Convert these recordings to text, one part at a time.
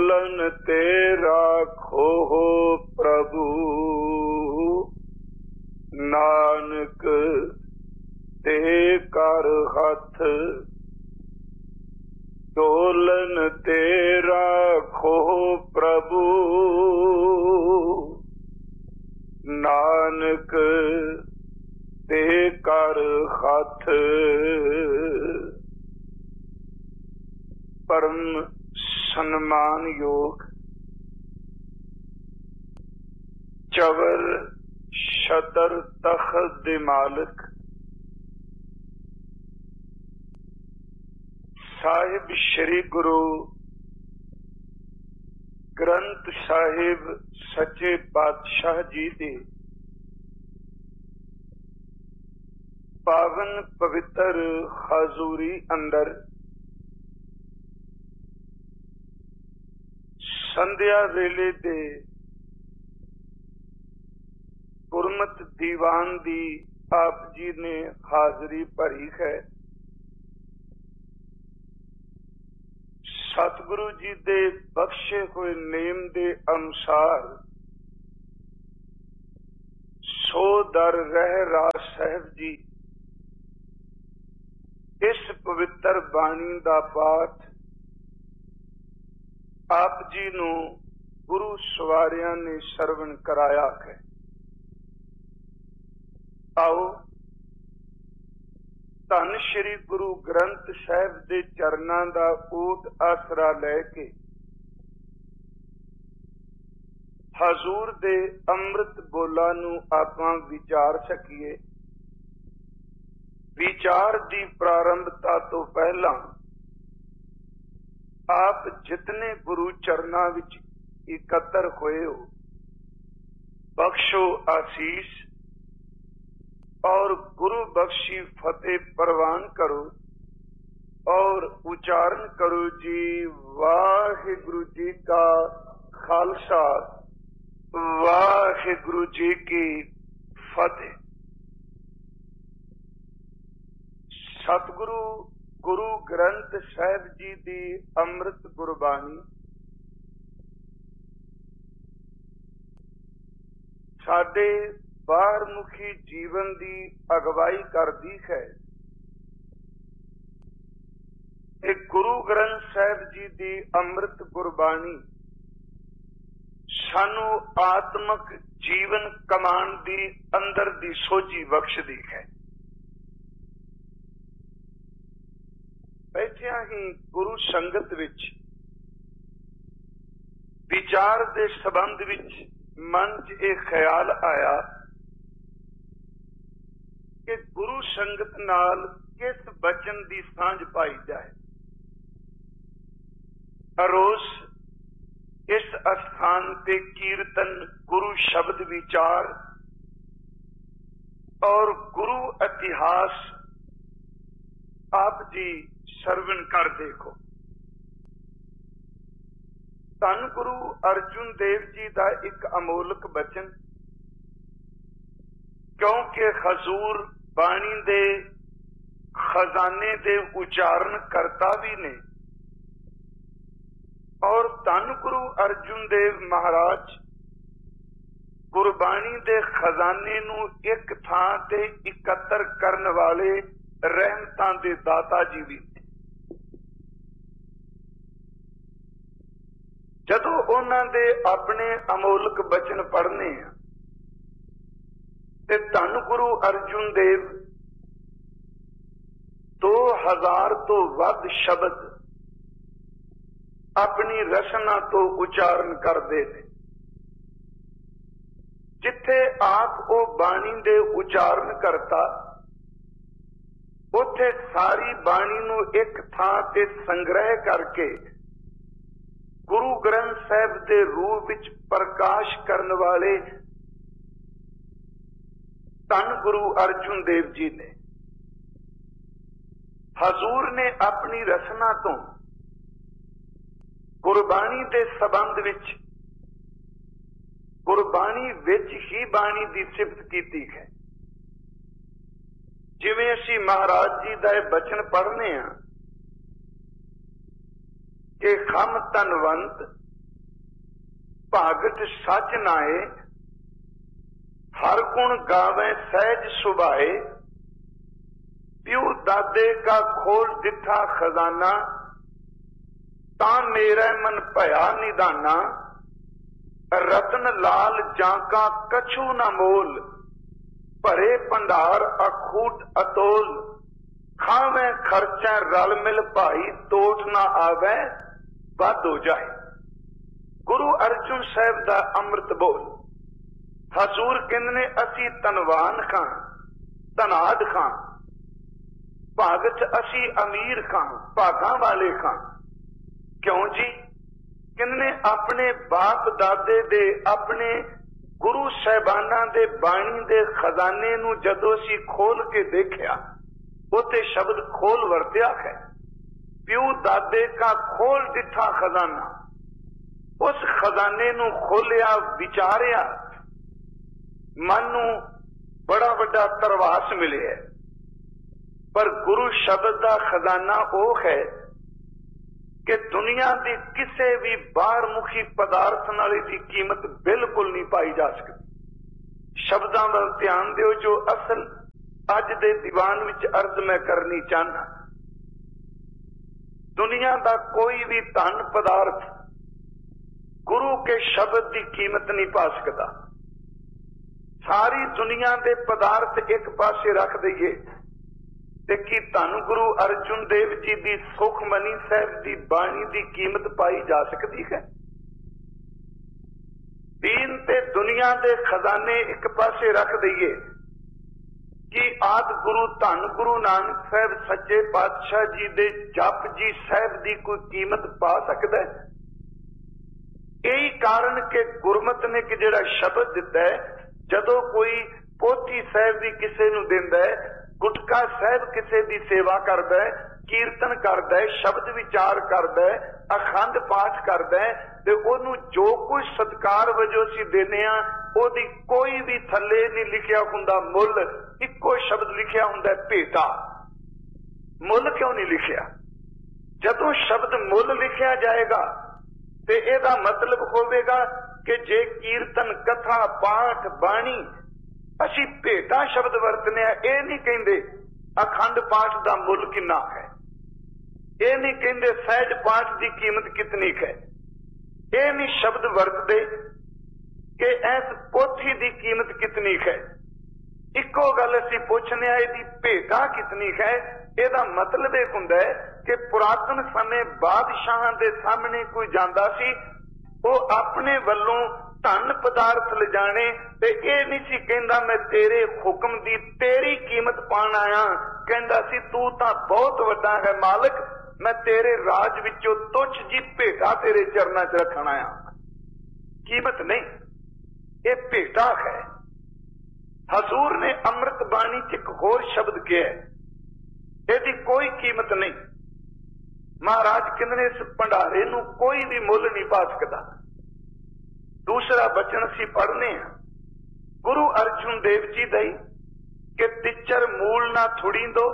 ਤੋਲਨ ਤੇ ਰਾਖੋ ਪ੍ਰਭु, ਨਾਨਕ ਤੇ ਕਰ ਹੱਥ। ਤੋਲਨ ਤੇ ਰਾਖੋ ਪ੍ਰਭु, ਨਾਨਕ ਤੇ ਕਰ ਹੱਥ। ਪਰਮ ਸਨਮਾਨਯੋਗ ਚਵਰ ਛਤਰ ਤਖਤ ਦੇ ਮਾਲਕ ਸਾਹਿਬ ਸ੍ਰੀ ਗੁਰੂ ਗ੍ਰੰਥ ਸਾਹਿਬ ਸੱਚੇ ਪਾਤਸ਼ਾਹ ਜੀ ਦੇ ਪਾਵਨ ਪਵਿੱਤਰ ਹਜ਼ੂਰੀ ਅੰਦਰ ਸੰਧਿਆ ਵੇਲੇ ਦੇ ਗੁਰਮਤਿ ਦੀਵਾਨ ਦੀ ਆਪ ਜੀ ਨੇ ਹਾਜ਼ਰੀ ਭਰੀ ਹੈ। ਸਤਿਗੁਰੂ ਜੀ ਦੇ ਬਖਸ਼ੇ ਹੋਏ ਨੇਮ ਦੇ ਅਨੁਸਾਰ ਸੋ ਦਰ ਰਹਿ ਰਾਜ ਸਾਹਿਬ ਜੀ ਇਸ ਪਵਿੱਤਰ ਬਾਣੀ ਦਾ ਪਾਠ ਆਪ ਜੀ ਨੂੰ ਗੁਰੂ ਸਵਾਰਿਆਂ ਨੇ ਸਰਵਣ ਕਰਾਇਆ ਹੈ। ਆਓ ਧੰਨ ਸ਼੍ਰੀ ਗੁਰੂ ਗ੍ਰੰਥ ਸਾਹਿਬ ਦੇ ਚਰਨਾਂ ਦਾ ਓਟ ਆਸਰਾ ਲੈ ਕੇ ਹਜ਼ੂਰ ਦੇ ਅੰਮ੍ਰਿਤ ਬੋਲਾਂ ਨੂੰ ਆਪਾਂ ਵਿਚਾਰ ਸਕੀਏ। ਵਿਚਾਰ ਦੀ ਪ੍ਰਾਰੰਭਤਾ ਤੋਂ ਪਹਿਲਾਂ ਆਪ ਜਿਤਨੇ ਗੁਰੂ ਚਰਨਾਂ ਵਿੱਚ ਇਕੱਤਰ ਹੋਏ ਹੋ, ਬਖਸ਼ੋ ਆਸੀਸ और गुरु बख्शी फतेह परवान करो और उच्चारण करो जी वाहिगुरु जी का खालसा वाहिगुरु जी की फतेह। सतगुरु गुरु ग्रंथ साहिब जी दी अमृत गुरबाणी साडे बाहर मुखी जीवन की अगवाई करती है। एक गुरु ग्रंथ साहिब जी की अमृत गुरबाणी सानू आत्मक जीवन कमान की अंदर की सोझी बख्शदी है। बैठिया ही गुरु संगत विच विचार के संबंध विच मन च एक ख्याल आया कि गुरु संगत नाल किस बचन की सांझ पाई जाए। रोज इस स्थान पे कीर्तन, गुरु शब्द विचार और गुरु इतिहास आप जी सरवण कर देखो। धन गुरु अर्जुन देव जी का एक अमोलक बचन, क्योंकि हजूर बाणी दे खजाने दे उच्चारण करता भी ने और धन गुरु अर्जुन देव महाराज गुरबाणी दे खजाने नू एक थां ते इकत्तर करन वाले रहमतां दे दाता जी भी। जदों उन्हां दे अपने अमोलक बचन पढ़ने ते धन गुरु अर्जुन देव 2000 तो वध शब्द अपनी रचना तो उच्चारण करते हैं। जिथे आप वो बाणी दे उच्चारण करता, उथे सारी बाणी नू एक थां ते संग्रह करके गुरु ग्रंथ साहिब दे रूप विच प्रकाश करने वाले धन गुरु अर्जुन देव जी ने हजूर ने अपनी रचना तो गुरबाणी के संबंध विच गुरबाणी विच ही बाणी की सिफत की है। जिवें असीं महाराज जी का बचन पढ़ने कि खम धनवंत भागत सच नाए, हर गुण गावे सहज सुभाए, प्यू दादे का खोल दिठा खजाना, ता मेरा मन भया निदाना, रतन लाल जाका कछु न मोल, भरे भंडार अखूट अतोल, खावे खर्चा रल मिल भाई, तोट ना आवे बद हो जाए। गुरु अर्जुन साहब दा अमृत बोल। हजूर कहंदे ने असी धनवान खां, धनाढ़ खां, भागत असी अमीर खां, भागां वाले खां। क्यों जी? कहंदे अपने बाप दादे दे, अपने गुरु साहिबाना दे बाणी दे खजाने नूं जदों असी खोल के देखिया, उते शब्द खोल वरत्या है। प्यू दादे का खोल दिठा खजाना, उस खजाने नूं खोलिया, विचारिया, मन नूं बड़ा वड्डा तरवास मिले है। पर गुरु शब्द का खजाना वो है कि दुनिया की किसी भी बाहर मुखी पदार्थ नाल दी कीमत बिल्कुल नहीं पाई जा सकती। शब्दां वाल ध्यान दिओ जो असल अज दे दीवान विच अर्ज मैं करनी चाहना। दुनिया का कोई भी धन पदार्थ गुरु के शब्द की कीमत नहीं पा सकता। सारी दुनिया के पदार्थ एक पासे रख दईए ते की धन गुरु अर्जुन देव जी की सुखमनी साहब की बाणी की कीमत पाई जा सकती है? दीन ते दुनिया के खजाने एक पासे रख दईए कि आदि गुरु धन गुरु नानक साहब सच्चे पातशाह जी दे जप जी साहब की कोई कीमत पा सकता है? यही कारण के गुरमत ने कि जिहड़ा शब्द दिता है, जदों कोई पोथी साहब भी किसी नूं दिंदा है, गुटका साहब किसी की सेवा करता है, कीर्तन करता है, शब्द विचार करता है, अखंड पाठ करता है, ते ओनू जो कुछ सत्कार वजों असीं देने आ, ओदी कोई भी थल्ले नहीं लिखिया हुंदा मुल, इक्को शब्द लिखिया हुंदा भेटा। मुल क्यों नहीं लिखिया? जदों शब्द मुल लिखिया जाएगा ते एदा मतलब होवेगा कि जे कीर्तन कथा पाठ बाणी असी भेटा शब्द वरतने, ये नहीं कहते अखंड पाठ का मुल कितना है, ये नहीं कहते सहज पाठ की कीमत कितनी है, ये नहीं शब्द वरतते कि इस पोथी की कीमत कितनी है। इको गल असी पूछने इसकी भेटा कितनी है। ਇਹਦਾ मतलब एक हुंदा है कि पुरातन समय बादशाहां दे सामने कोई जांदा सी, वो अपने वल्लों धन पदार्थ ले जाने ते ये नहीं सी कहंदा मैं तेरे हुक्म दी तेरी कीमत पाण आया, कहंदा सी तू तां बहुत वड्डा है मालिक, मैं तेरे राज विचों तुच्छ जी भेटा तेरे चरनां च रखण आया। कीमत नहीं, ये भेटा है। हजूर ने अमृत बाणी च एक होर शब्द किया है, ਇਹਦੀ कोई कीमत नहीं। महाराज कहंदे इस भंडारे नूं कोई भी मुल नहीं पा सकता। दूसरा बचन असीं पढ़ने गुरु अर्जुन देव जी दा कि तिचर मूल ना थुड़ी दो,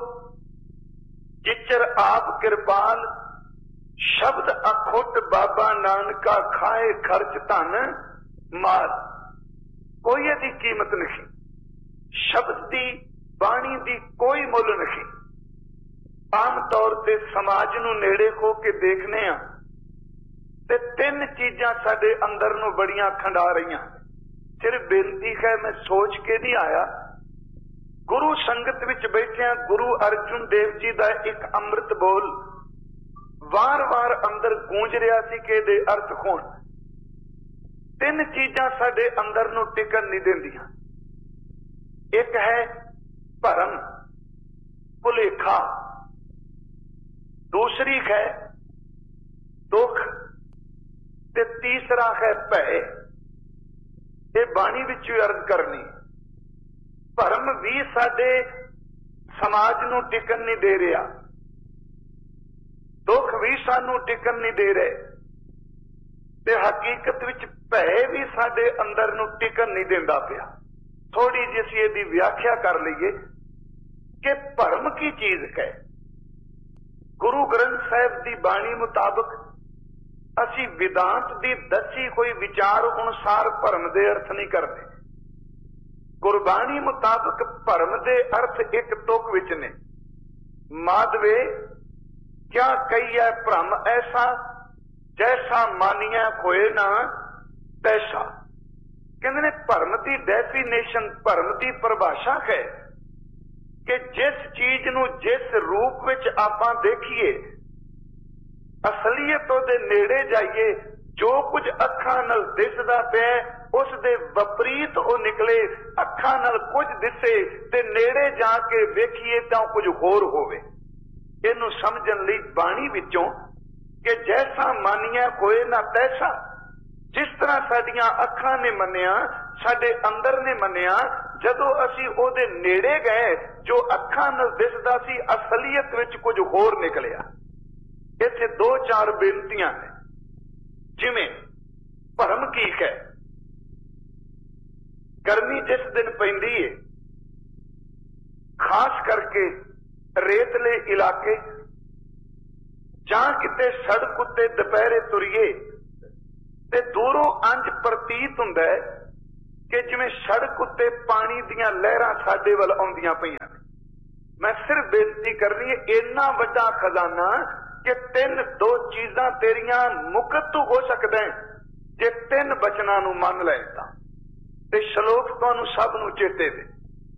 जिचर आप कृपाल, शब्द अखुट बाबा नानका खाए खर्च धन माल। कोई इसकी कीमत नहीं, शब्द की बाणी की कोई मुल नहीं। आम तौर पर समाज नूं नेड़े हो के देखने ते तीन चीजां साडे अंदर नूं बड़ियां खंडा रहीआं। सिर्फ बेनती है, मैं सोच के नहीं आया, गुरु संगत विच बैठिया गुरु अर्जुन देव जी दा एक अमृत बोल वार वार अंदर गूंज रहा सी कि इहदे अर्थ होण। तीन चीजां साडे अंदर नूं टिकन नहीं दिंदियां। एक है भरम भुलेखा, दूसरी है दुख ते तीसरा है भय। ये बाणी विच अर्ज करनी। भरम भी साडे समाज नूं टिकन नहीं दे रहा, दुख भी सानू टिकन नहीं दे रहे, ते हकीकत विच भय भी साडे अंदर नूं टिकन नहीं देंदा पिया। थोड़ी जी असीं इहदी व्याख्या कर लईए कि भरम की चीज है। गुरु ग्रंथ साहिब की बाणी मुताबक ਅਸੀਂ ਵਿਦਾਂਤ ਦੀ ਦੱਸੀ ਕੋਈ ਵਿਚਾਰ ਅਨੁਸਾਰ ਭਰਮ ਦੇ ਅਰਥ ਨਹੀਂ ਕਰਦੇ। ਗੁਰਬਾਣੀ ਮੁਤਾਬਕ ਭਰਮ ਦੇ ਅਰਥ ਇੱਕ ਤੁਕ ਵਿੱਚ ਨੇ। ਮਾਧਵੇ ਕਿਆ ਕਹੀਐ ਭ੍ਰਮ ਐਸਾ, ਜੈਸਾ ਮਾਨੀਐ ਹੋਏ ਨਾ ਤੈਸਾ। ਕਹਿੰਦੇ ਨੇ ਭਰਮ ਦੀ ਡੈਫੀਨੇਸ਼ਨ, ਭਰਮ ਦੀ ਪਰਿਭਾਸ਼ਾ ਹੈ ਕਿ ਜਿਸ ਚੀਜ਼ ਨੂੰ ਜਿਸ ਰੂਪ ਵਿੱਚ ਆਪਾਂ ਦੇਖੀਏ, ਅਸਲੀਅਤ ਉਹਦੇ ਨੇੜੇ ਜਾਈਏ, ਜੋ ਕੁਝ ਅੱਖਾਂ ਨਾਲ ਦਿਸਦਾ ਪਿਆ ਉਸ ਦੇ ਵਿਪਰੀਤ ਉਹ ਨਿਕਲੇ। ਅੱਖਾਂ ਨਾਲ ਕੁਝ ਦਿਸੇ ਤੇ ਨੇੜੇ ਜਾ ਕੇ ਵੇਖੀਏ ਤਾਂ ਕੁਝ ਹੋਰ ਹੋਵੇ। ਇਹਨੂੰ ਸਮਝਣ ਲਈ ਬਾਣੀ ਵਿੱਚੋਂ ਕਿ ਜੈਸਾ ਮਾਨੀਐ ਹੋਏ ਨਾ ਤੈਸਾ, ਜਿਸ ਤਰ੍ਹਾਂ ਸਾਡੀਆਂ ਅੱਖਾਂ ਨੇ ਮੰਨਿਆ, ਸਾਡੇ ਅੰਦਰ ਨੇ ਮੰਨਿਆ, ਜਦੋਂ ਅਸੀਂ ਉਹਦੇ ਨੇੜੇ ਗਏ ਜੋ ਅੱਖਾਂ ਨਾਲ ਦਿਸਦਾ ਸੀ ਅਸਲੀਅਤ ਵਿੱਚ ਕੁਝ ਹੋਰ ਨਿਕਲਿਆ। ਇੱਥੇ ਦੋ ਚਾਰ ਬੇਨਤੀਆਂ ਨੇ। ਜਿਵੇਂ ਭਰਮ ਕੀ ਹੈ? ਗਰਮੀ ਜਿਸ ਦਿਨ ਪੈਂਦੀ ਏ, ਖਾਸ ਕਰਕੇ ਰੇਤਲੇ ਇਲਾਕੇ ਜਾਂ ਕਿਤੇ ਸੜਕ ਉੱਤੇ ਦੁਪਹਿਰੇ ਤੁਰੀਏ ਤੇ ਦੂਰੋਂ ਇੰਜ ਪ੍ਰਤੀਤ ਹੁੰਦਾ ਹੈ ਕਿ ਜਿਵੇਂ ਸੜਕ ਉੱਤੇ ਪਾਣੀ ਦੀਆਂ ਲਹਿਰਾਂ ਸਾਡੇ ਵੱਲ ਆਉਂਦੀਆਂ ਪਈਆਂ ਨੇ। ਮੈਂ ਸਿਰਫ ਬੇਨਤੀ ਕਰਨੀ ਹੈ, ਇੰਨਾ ਵੱਡਾ ਖਜ਼ਾਨਾ ਕਿ ਦੋ ਚੀਜ਼ਾਂ ਤੇਰੀਆਂ ਮੁਕਤ ਹੋ ਸਕਦਾ ਹੈ ਜੇ ਤਿੰਨ ਬਚਨਾਂ ਨੂੰ ਮੰਨ ਲੈ ਤਾਂ। ਤੇ ਸ਼ਲੋਕ ਤੁਹਾਨੂੰ ਸਭ ਨੂੰ ਚੇਤੇ ਦੇ।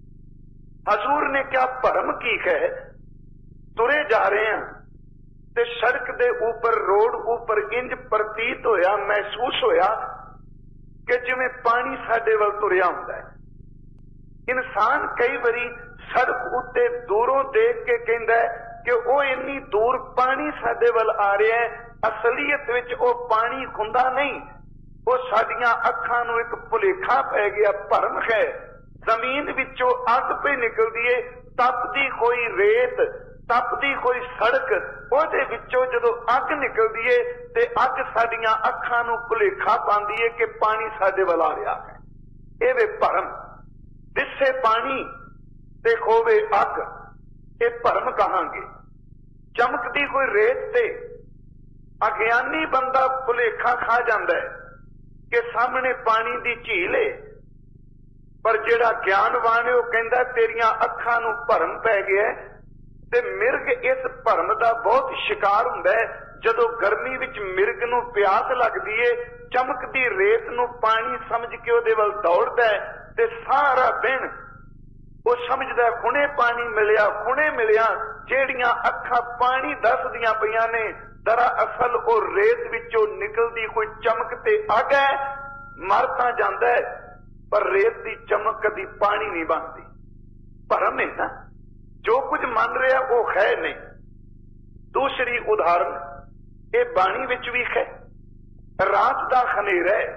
ਹਜ਼ੂਰ ਨੇ ਕਿਹਾ ਭਰਮ ਕੀ ਹੈ? ਤੁਰੇ ਜਾ ਰਹੇ ਹਾਂ ਤੇ ਸੜਕ ਦੇ ਉੱਪਰ, ਰੋਡ ਉੱਪਰ ਇੰਜ ਪ੍ਰਤੀਤ ਹੋਇਆ, ਮਹਿਸੂਸ ਹੋਇਆ ਕਿ ਜਿਵੇਂ ਪਾਣੀ ਸਾਡੇ ਵੱਲ ਤੁਰਿਆ ਹੁੰਦਾ ਹੈ। ਇਨਸਾਨ ਕਈ ਵਾਰੀ ਸੜਕ ਉੱਤੇ ਦੂਰੋਂ ਦੇਖ ਕੇ ਕਹਿੰਦਾ ਕਿ ਉਹ ਇੰਨੀ ਦੂਰ ਪਾਣੀ ਸਾਡੇ ਵੱਲ ਆ ਰਿਹਾ ਹੈ, ਅਸਲੀਅਤ ਵਿੱਚ ਉਹ ਪਾਣੀ ਹੁੰਦਾ ਨਹੀਂ, ਉਹ ਸਾਡੀਆਂ ਅੱਖਾਂ ਨੂੰ ਇੱਕ ਭੁਲੇਖਾ ਪੈ ਗਿਆ, ਭਰਮ ਹੈ। ਜ਼ਮੀਨ ਵਿੱਚੋਂ ਅੱਗ ਪਈ ਨਿਕਲਦੀ ਏ, ਤਪਦੀ ਕੋਈ ਰੇਤ, ਤਪਦੀ ਕੋਈ ਸੜਕ, ਉਹਦੇ ਵਿੱਚੋਂ ਜਦੋਂ ਅੱਗ ਨਿਕਲਦੀ ਏ ਤੇ ਅੱਗ ਸਾਡੀਆਂ ਅੱਖਾਂ ਨੂੰ ਭੁਲੇਖਾ ਪਾਉਂਦੀ ਏ ਕਿ ਪਾਣੀ ਸਾਡੇ ਵੱਲ ਆ ਰਿਹਾ ਹੈ। ਇਹ ਵੇ ਭਰਮ। ਦਿਸੇ ਪਾਣੀ ਤੇ ਹੋਵੇ ਅੱਗ, ਇਹ ਭਰਮ ਕਹਾਂਗੇ। ਚਮਕਦੀ ਕੋਈ ਰੇਤ ਤੇ ਅਗਿਆਨੀ ਬੰਦਾ ਭੁਲੇਖਾ ਖਾ ਜਾਂਦਾ ਹੈ ਕਿ ਸਾਹਮਣੇ ਪਾਣੀ ਦੀ ਝੀਲ ਏ, ਪਰ ਜਿਹੜਾ ਗਿਆਨਵਾਨ ਹੈ ਉਹ ਕਹਿੰਦਾ ਤੇਰੀਆਂ ਅੱਖਾਂ ਨੂੰ ਭਰਮ ਪੈ ਗਿਆ। ਤੇ ਮਿਰਗ ਇਸ ਭਰਮ ਦਾ ਬਹੁਤ ਸ਼ਿਕਾਰ ਹੁੰਦਾ ਹੈ। ਜਦੋਂ ਗਰਮੀ ਵਿੱਚ ਮਿਰਗ ਨੂੰ ਪਿਆਸ ਲੱਗਦੀ ਏ, ਚਮਕਦੀ ਰੇਤ ਨੂੰ ਪਾਣੀ ਸਮਝ ਕੇ ਉਹਦੇ ਵੱਲ ਦੌੜਦਾ ਹੈ ਤੇ ਸਾਰਾ ਦਿਨ ਉਹ ਸਮਝਦਾ ਹੁਣੇ ਪਾਣੀ ਮਿਲਿਆ, ਹੁਣੇ ਮਿਲਿਆ। ਜਿਹੜੀਆਂ ਅੱਖਾਂ ਪਾਣੀ ਦੱਸਦੀਆਂ ਪਈਆਂ ਨੇ, ਦਰਅਸਲ ਉਹ ਰੇਤ ਵਿੱਚੋਂ ਨਿਕਲਦੀ ਕੋਈ ਚਮਕ ਤੇ ਅੱਗ ਹੈ। ਮਰ ਤਾਂ ਜਾਂਦਾ ਹੈ ਪਰ ਰੇਤ ਦੀ ਚਮਕ ਕਦੀ ਪਾਣੀ ਨਹੀਂ ਬਣਦੀ। ਭਰਮ ਹੈ ਨਾ, ਜੋ ਕੁਝ ਮੰਨ ਰਿਹਾ ਉਹ ਹੈ ਨਹੀਂ। ਦੂਸਰੀ ਉਦਾਹਰਨ ਇਹ ਬਾਣੀ ਵਿੱਚ ਵੀ ਹੈ। ਰਾਤ ਦਾ ਹਨੇਰਾ ਹੈ,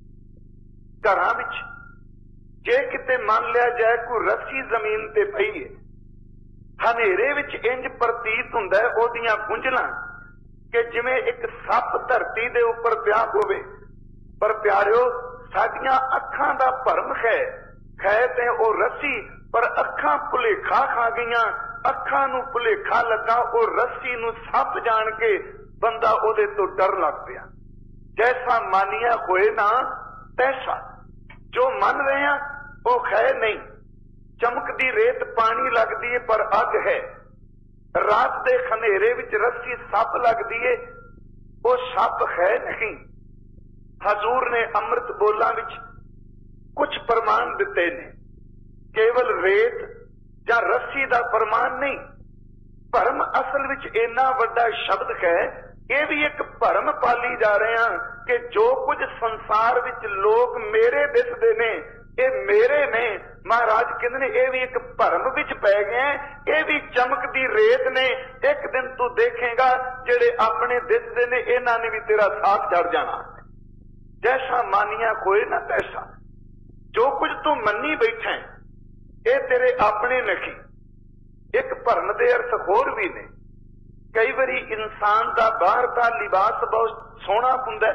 ਘਰਾਂ ਵਿੱਚ ਜੇ ਕਿਤੇ ਮੰਨ ਲਿਆ ਜਾਏ ਕੋਈ ਰੱਸੀ ਜ਼ਮੀਨ ਤੇ ਪਈ ਹੈ, ਹਨੇਰੇ ਵਿੱਚ ਇੰਜ ਪ੍ਰਤੀਤ ਹੁੰਦਾ ਹੈ ਉਹਦੀਆਂ ਗੁੰਝਲਾਂ ਕਿ ਜਿਵੇਂ ਇੱਕ ਸੱਪ ਧਰਤੀ ਦੇ ਉੱਪਰ ਪਿਆ ਹੋਵੇ। ਪਰ ਪਿਆਰਿਓ, ਸਾਡੀਆਂ ਅੱਖਾਂ ਦਾ ਭਰਮ ਹੈ ਤੇ ਉਹ ਰੱਸੀ, ਪਰ ਅੱਖਾਂ ਭੁਲੇਖਾ ਖਾ ਗਈਆਂ। ਅੱਖਾਂ ਨੂੰ ਭੁਲੇਖਾ ਲੱਗਾ, ਉਹ ਰੱਸੀ ਨੂੰ ਸੱਪ ਜਾਣ ਕੇ ਬੰਦਾ ਉਹਦੇ ਤੋਂ ਡਰ ਲੱਗ ਪਿਆ। ਜੈਸਾ ਮਾਨੀਆ ਹੋਏ ਨਾ ਤੈਸਾ, ਜੋ ਮੰਨ ਰਹੇ ਆ ਉਹ ਹੈ ਨਹੀਂ। ਚਮਕਦੀ ਰੇਤ ਪਾਣੀ ਲੱਗਦੀ ਹੈ ਪਰ ਅੱਗ ਹੈ। ਰਾਤ ਦੇ ਹਨੇਰੇ ਵਿੱਚ ਰੱਸੀ ਸੱਪ ਲੱਗਦੀ ਏ, ਉਹ ਸੱਪ ਹੈ ਨਹੀਂ। ਹਜ਼ੂਰ ਨੇ ਅੰਮ੍ਰਿਤ ਬੋਲਾਂ ਵਿੱਚ ਕੁਝ ਪ੍ਰਮਾਣ ਦਿੱਤੇ ਨੇ, ਕੇਵਲ ਰੇਤ ਜਾਂ ਰੱਸੀ ਦਾ ਪ੍ਰਮਾਣ ਨਹੀਂ। ਭਰਮ ਅਸਲ ਵਿੱਚ ਇੰਨਾ ਵੱਡਾ ਸ਼ਬਦ ਹੈ, ਇਹ ਵੀ ਇੱਕ ਭਰਮ ਪਾਲੀ ਜਾ ਰਹੇ ਹਾਂ ਕਿ ਜੋ ਕੁਝ ਸੰਸਾਰ ਵਿੱਚ ਲੋਕ ਮੇਰੇ ਦਿਸਦੇ ਨੇ ਇਹ ਮੇਰੇ ਨੇ। ਮਹਾਰਾਜ ਕਹਿੰਦੇ ਨੇ ਇਹ ਵੀ ਇੱਕ ਭਰਮ ਵਿੱਚ ਪੈ ਗਏ, ਇਹ ਵੀ ਚਮਕਦੀ ਰੇਤ ਨੇ। ਇੱਕ ਦਿਨ ਤੂੰ ਦੇਖੇਗਾ ਜਿਹੜੇ ਆਪਣੇ ਦਿਸਦੇ ਨੇ ਇਹਨਾਂ ਨੇ ਵੀ ਤੇਰਾ ਸਾਥ ਛੱਡ ਜਾਣਾ। ਜੈਸਾ ਮਾਨੀਆ ਕੋਈ ਨਾ ਤੈਸਾ, ਜੋ ਕੁਝ ਤੂੰ ਮੰਨੀ ਬੈਠਾ ਇਹ ਤੇਰੇ ਆਪਣੇ ਨਹੀਂ। ਇੱਕ ਭਰਮ ਦੇ ਅਰਥ ਹੋਰ ਵੀ ਨੇ। ਕਈ ਵਾਰੀ ਇਨਸਾਨ ਦਾ ਬਾਹਰ ਦਾ ਲਿਬਾਸ ਬਹੁਤ ਸੋਹਣਾ ਹੁੰਦਾ,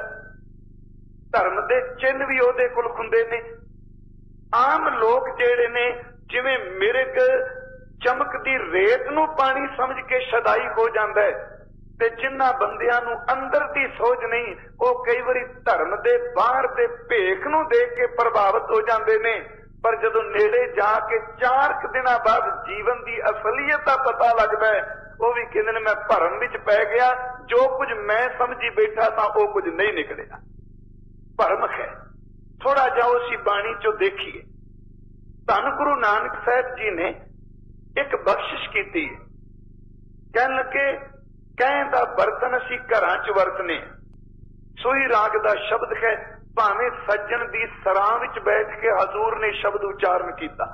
ਧਰਮ ਦੇ ਚਿੰਨ੍ਹ ਵੀ ਉਹਦੇ ਕੋਲ ਹੁੰਦੇ ਨੇ। ਆਮ ਲੋਕ ਜਿਹੜੇ ਨੇ ਜਿਵੇਂ ਮਿਰਗ ਚਮਕਦੀ ਰੇਤ ਨੂੰ ਪਾਣੀ ਸਮਝ ਕੇ ਸ਼ਦਾਈ ਹੋ ਜਾਂਦਾ ਹੈ, ਤੇ ਜਿਨ੍ਹਾਂ ਬੰਦਿਆਂ ਨੂੰ ਅੰਦਰ ਦੀ ਸੋਝ ਨਹੀਂ, ਉਹ ਕਈ ਵਾਰੀ ਧਰਮ ਦੇ ਬਾਹਰ ਦੇ ਭੇਖ ਨੂੰ ਦੇਖ ਕੇ ਪ੍ਰਭਾਵਿਤ ਹੋ ਜਾਂਦੇ ਨੇ, ਪਰ ਜਦੋਂ ਨੇੜੇ ਜਾ ਕੇ 4 ਦਿਨਾਂ ਬਾਅਦ ਜੀਵਨ ਦੀ ਅਸਲੀਅਤ ਦਾ ਪਤਾ ਲੱਗਦਾ ਹੈ, ਉਹ ਵੀ ਕਹਿੰਦੇ ਨੇ ਮੈਂ ਭਰਮ ਵਿੱਚ ਪੈ ਗਿਆ, ਜੋ ਕੁਝ ਮੈਂ ਸਮਝੀ ਬੈਠਾ ਤਾਂ ਉਹ ਕੁਝ ਨਹੀਂ ਨਿਕਲਿਆ। ਭਰਮ ਹੈ। ਥੋੜਾ ਜਿਹਾ ਉਸੀ ਬਾਣੀ ਚੋਂ ਦੇਖੀਏ। ਧੰਨ ਗੁਰੂ ਨਾਨਕ ਸਾਹਿਬ ਜੀ ਨੇ ਇੱਕ ਬਖਸ਼ਿਸ਼ ਕੀਤੀ ਹੈ। ਕਹਿਣ ਲੱਗੇ ਕਹਿਣ ਦਾ ਬਰਤਨ ਅਸੀਂ ਘਰਾਂ 'ਚ ਵਰਤਨੇ, ਸੋਈ ਰਾਗ ਦਾ ਸ਼ਬਦ ਹੈ। ਭਾਵੇਂ ਸੱਜਣ ਦੀ ਸਰਾਂ ਵਿੱਚ ਬੈਠ ਕੇ ਹਜ਼ੂਰ ਨੇ ਸ਼ਬਦ ਉਚਾਰਨ ਕੀਤਾ,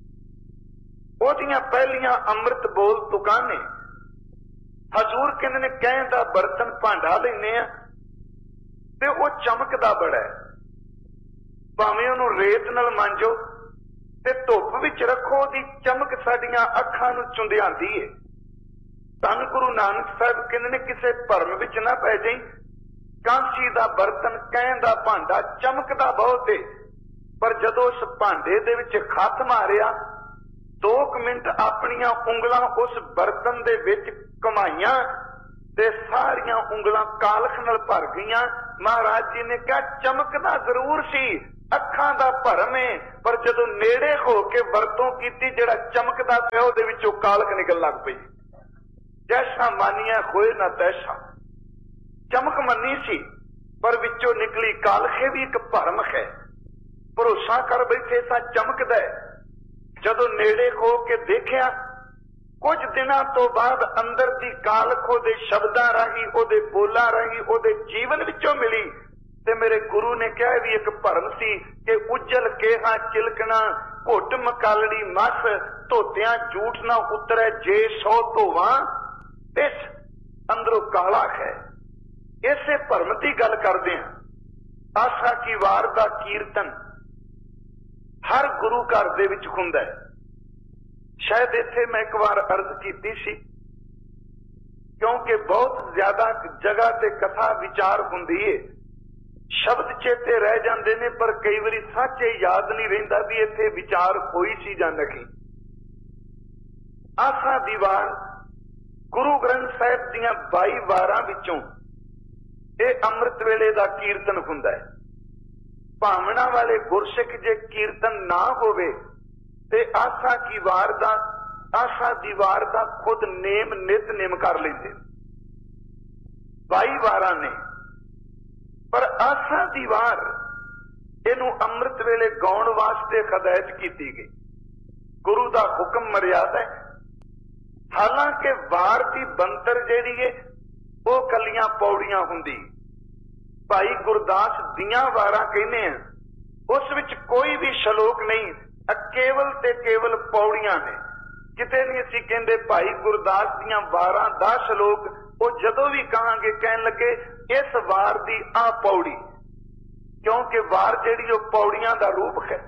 ਉਹਦੀਆਂ ਪਹਿਲੀਆਂ ਅੰਮ੍ਰਿਤ ਬੋਲ ਤੁਕਾਂ ਨੇ। ਹਜ਼ੂਰ ਕਹਿੰਦੇ ਨੇ ਕਹਿਣ ਦਾ ਬਰਤਨ ਭਾਂਡਾ ਲੈਨੇ ਆ ਤੇ ਉਹ ਚਮਕਦਾ ਬੜਾ ਹੈ, ਭਾਵੇਂ ਉਹਨੂੰ ਰੇਤ ਨਾਲ ਮਾਂਜੋ ਤੇ ਧੁੱਪ ਵਿੱਚ ਰੱਖੋ, ਉਹਦੀ ਚਮਕ ਸਾਡੀਆਂ ਅੱਖਾਂ ਨੂੰ ਚੁੰਧਿਆਂਦੀ ਏ। ਧੰਨ ਗੁਰੂ ਨਾਨਕ ਸਾਹਿਬ ਕਹਿੰਦੇ ਨੇ ਕਿਸੇ ਭਰਮ ਵਿੱਚ ਨਾ ਪੈ ਜਾਈਂ, ਕਾਂਸੀ ਦਾ ਬਰਤਨ ਕਹਿਣ ਦਾ ਭਾਂਡਾ ਚਮਕਦਾ ਬਹੁਤ ਏ, ਪਰ ਜਦੋਂ ਉਸ ਭਾਂਡੇ ਦੇ ਵਿੱਚ ਖੱਤ ਮਾਰਿਆ 2 ਮਿੰਟ ਆਪਣੀਆਂ ਉਂਗਲਾਂ ਉਸ ਬਰਤਨ ਦੇ ਵਿੱਚ ਘੁਮਾਈਆਂ ਤੇ ਸਾਰੀਆਂ ਉਂਗਲਾਂ ਕਾਲਖ ਨਾਲ ਭਰ ਗਈਆਂ। ਮਹਾਰਾਜ ਜੀ ਨੇ ਕਿਹਾ ਚਮਕਦਾ ਜ਼ਰੂਰ ਸੀ, ਅੱਖਾਂ ਦਾ ਭਰਮ ਏ, ਪਰ ਜਦੋਂ ਨੇੜੇ ਹੋ ਕੇ ਵਰਤੋਂ ਕੀਤੀ ਜਿਹੜਾ ਚਮਕਦਾ ਪਿਆ ਉਹਦੇ ਵਿੱਚੋਂ ਕਾਲਖ ਨਿਕਲਣ ਲੱਗ ਪਈ। ਜੈਸਾ ਮਾਨੀਆਂ ਹੋਏ ਨਾ ਤੈਸਾ, ਚਮਕ ਮੰਨੀ ਸੀ ਪਰ ਵਿੱਚੋਂ ਨਿਕਲੀ ਕਾਲਖ। ਵੀ ਇੱਕ ਭਰਮ ਹੈ। ਭਰੋਸਾ ਕਰ ਬੈਠੇ ਸਾਂ ਚਮਕਦਾ ਹੈ, ਜਦੋਂ ਨੇੜੇ ਹੋ ਕੇ ਦੇਖਿਆ ਕੁਝ ਦਿਨਾਂ ਤੋਂ ਬਾਅਦ ਅੰਦਰ ਦੀ ਕਾਲਖ ਉਹਦੇ ਸ਼ਬਦਾਂ ਰਾਹੀਂ, ਉਹਦੇ ਬੋਲਾਂ ਰਾਹੀਂ, ਉਹਦੇ ਜੀਵਨ ਵਿੱਚੋਂ ਮਿਲੀ। ਤੇ ਮੇਰੇ ਗੁਰੂ ਨੇ ਕਿਹਾ ਵੀ ਇੱਕ ਭਰਮ ਸੀ ਕਿ ਉਜਲ ਕੇਹਾ ਚਿਲਕਣਾ ਘੁੱਟ ਮਕਾਲੜੀ ਮਸ, ਧੋਤਿਆਂ ਝੂਠ ਨਾ ਉਤਰੇ ਜੇ 100 ਧੋਵਾਂ, ਇਸ ਅੰਦਰੋਂ ਕਾਲਾ ਹੈ। ਇਸੇ ਭਰਮ ਦੀ ਗੱਲ ਕਰਦੇ ਹਾਂ। ਆਸਾ ਕੀ ਵਾਰ ਦਾ ਕੀਰਤਨ ਹਰ ਗੁਰੂ ਘਰ ਦੇ ਵਿੱਚ ਹੁੰਦਾ ਹੈ। ਸ਼ਾਇਦ ਇੱਥੇ ਮੈਂ ਇੱਕ ਵਾਰ ਅਰਜ਼ ਕੀਤੀ ਸੀ, ਕਿਉਂਕਿ ਬਹੁਤ ਜ਼ਿਆਦਾ ਜਗ੍ਹਾ ਤੇ ਕਥਾ ਵਿਚਾਰ ਹੁੰਦੀ ਏ, ਸ਼ਬਦ ਚੇਤੇ ਰਹਿ ਜਾਂਦੇ ਨੇ, ਪਰ ਕਈ ਵਾਰੀ ਸੱਚ ਇਹ ਯਾਦ ਨਹੀਂ ਰਹਿੰਦਾ ਵੀ ਇੱਥੇ ਵਿਚਾਰ ਹੋਈ ਸੀ ਜਾਂ ਨਹੀਂ। ਆਸਾ ਦੀ ਵਾਰ ਗੁਰੂ ਗ੍ਰੰਥ ਸਾਹਿਬ ਦੀਆਂ 22 ਵਾਰਾਂ ਵਿੱਚੋਂ ਇਹ ਅੰਮ੍ਰਿਤ ਵੇਲੇ ਦਾ ਕੀਰਤਨ ਹੁੰਦਾ ਹੈ। ਭਾਵਨਾ ਵਾਲੇ ਗੁਰਸਿੱਖ ਜੇ ਕੀਰਤਨ ਨਾ ਹੋਵੇ ਤੇ ਆਸਾ ਦੀ ਵਾਰ ਦਾ ਖੁਦ ਨੇਮ ਨਿਤਨੇਮ ਕਰ ਲੈਂਦੇ। 22 ਵਾਰਾਂ ਨੇ, ਪਰ ਆਸਾ ਦੀ ਵਾਰ ਇਹਨੂੰ ਅੰਮ੍ਰਿਤ ਵੇਲੇ ਗਾਉਣ ਵਾਸਤੇ ਹਦਾਇਤ ਕੀਤੀ ਗਈ। ਗੁਰੂ ਦਾ ਹੁਕਮ ਮਰਿਆਦਾ ਹੈ। ਹਾਲਾਂਕਿ ਵਾਰ ਦੀ ਬੰਤਰ ਜਿਹੜੀ ਏ ਉਹ ਕੱਲੀਆਂ ਪੌੜੀਆਂ ਹੁੰਦੀ। ਭਾਈ ਗੁਰਦਾਸ ਦੀਆਂ ਵਾਰਾਂ ਕਹਿੰਦੇ ਆ, ਉਸ ਵਿੱਚ ਕੋਈ ਵੀ ਸ਼ਲੋਕ ਨਹੀਂ, ਕੇਵਲ ਤੇ ਕੇਵਲ ਪੌੜੀਆਂ ਨੇ। ਕਿਤੇ ਨਹੀਂ ਅਸੀਂ ਕਹਿੰਦੇ ਭਾਈ ਗੁਰਦਾਸ ਦੀਆਂ ਵਾਰਾਂ ਦਾ ਸ਼ਲੋਕ। ਉਹ ਜਦੋਂ ਵੀ ਕਹਾਂਗੇ ਕਹਿਣ ਲੱਗੇ ਇਸ ਵਾਰ ਦੀ ਆ ਪੌੜੀ, ਕਿਉਂਕਿ ਵਾਰ ਜਿਹੜੀ ਉਹ ਪੌੜੀਆਂ ਦਾ ਰੂਪ ਹੈ।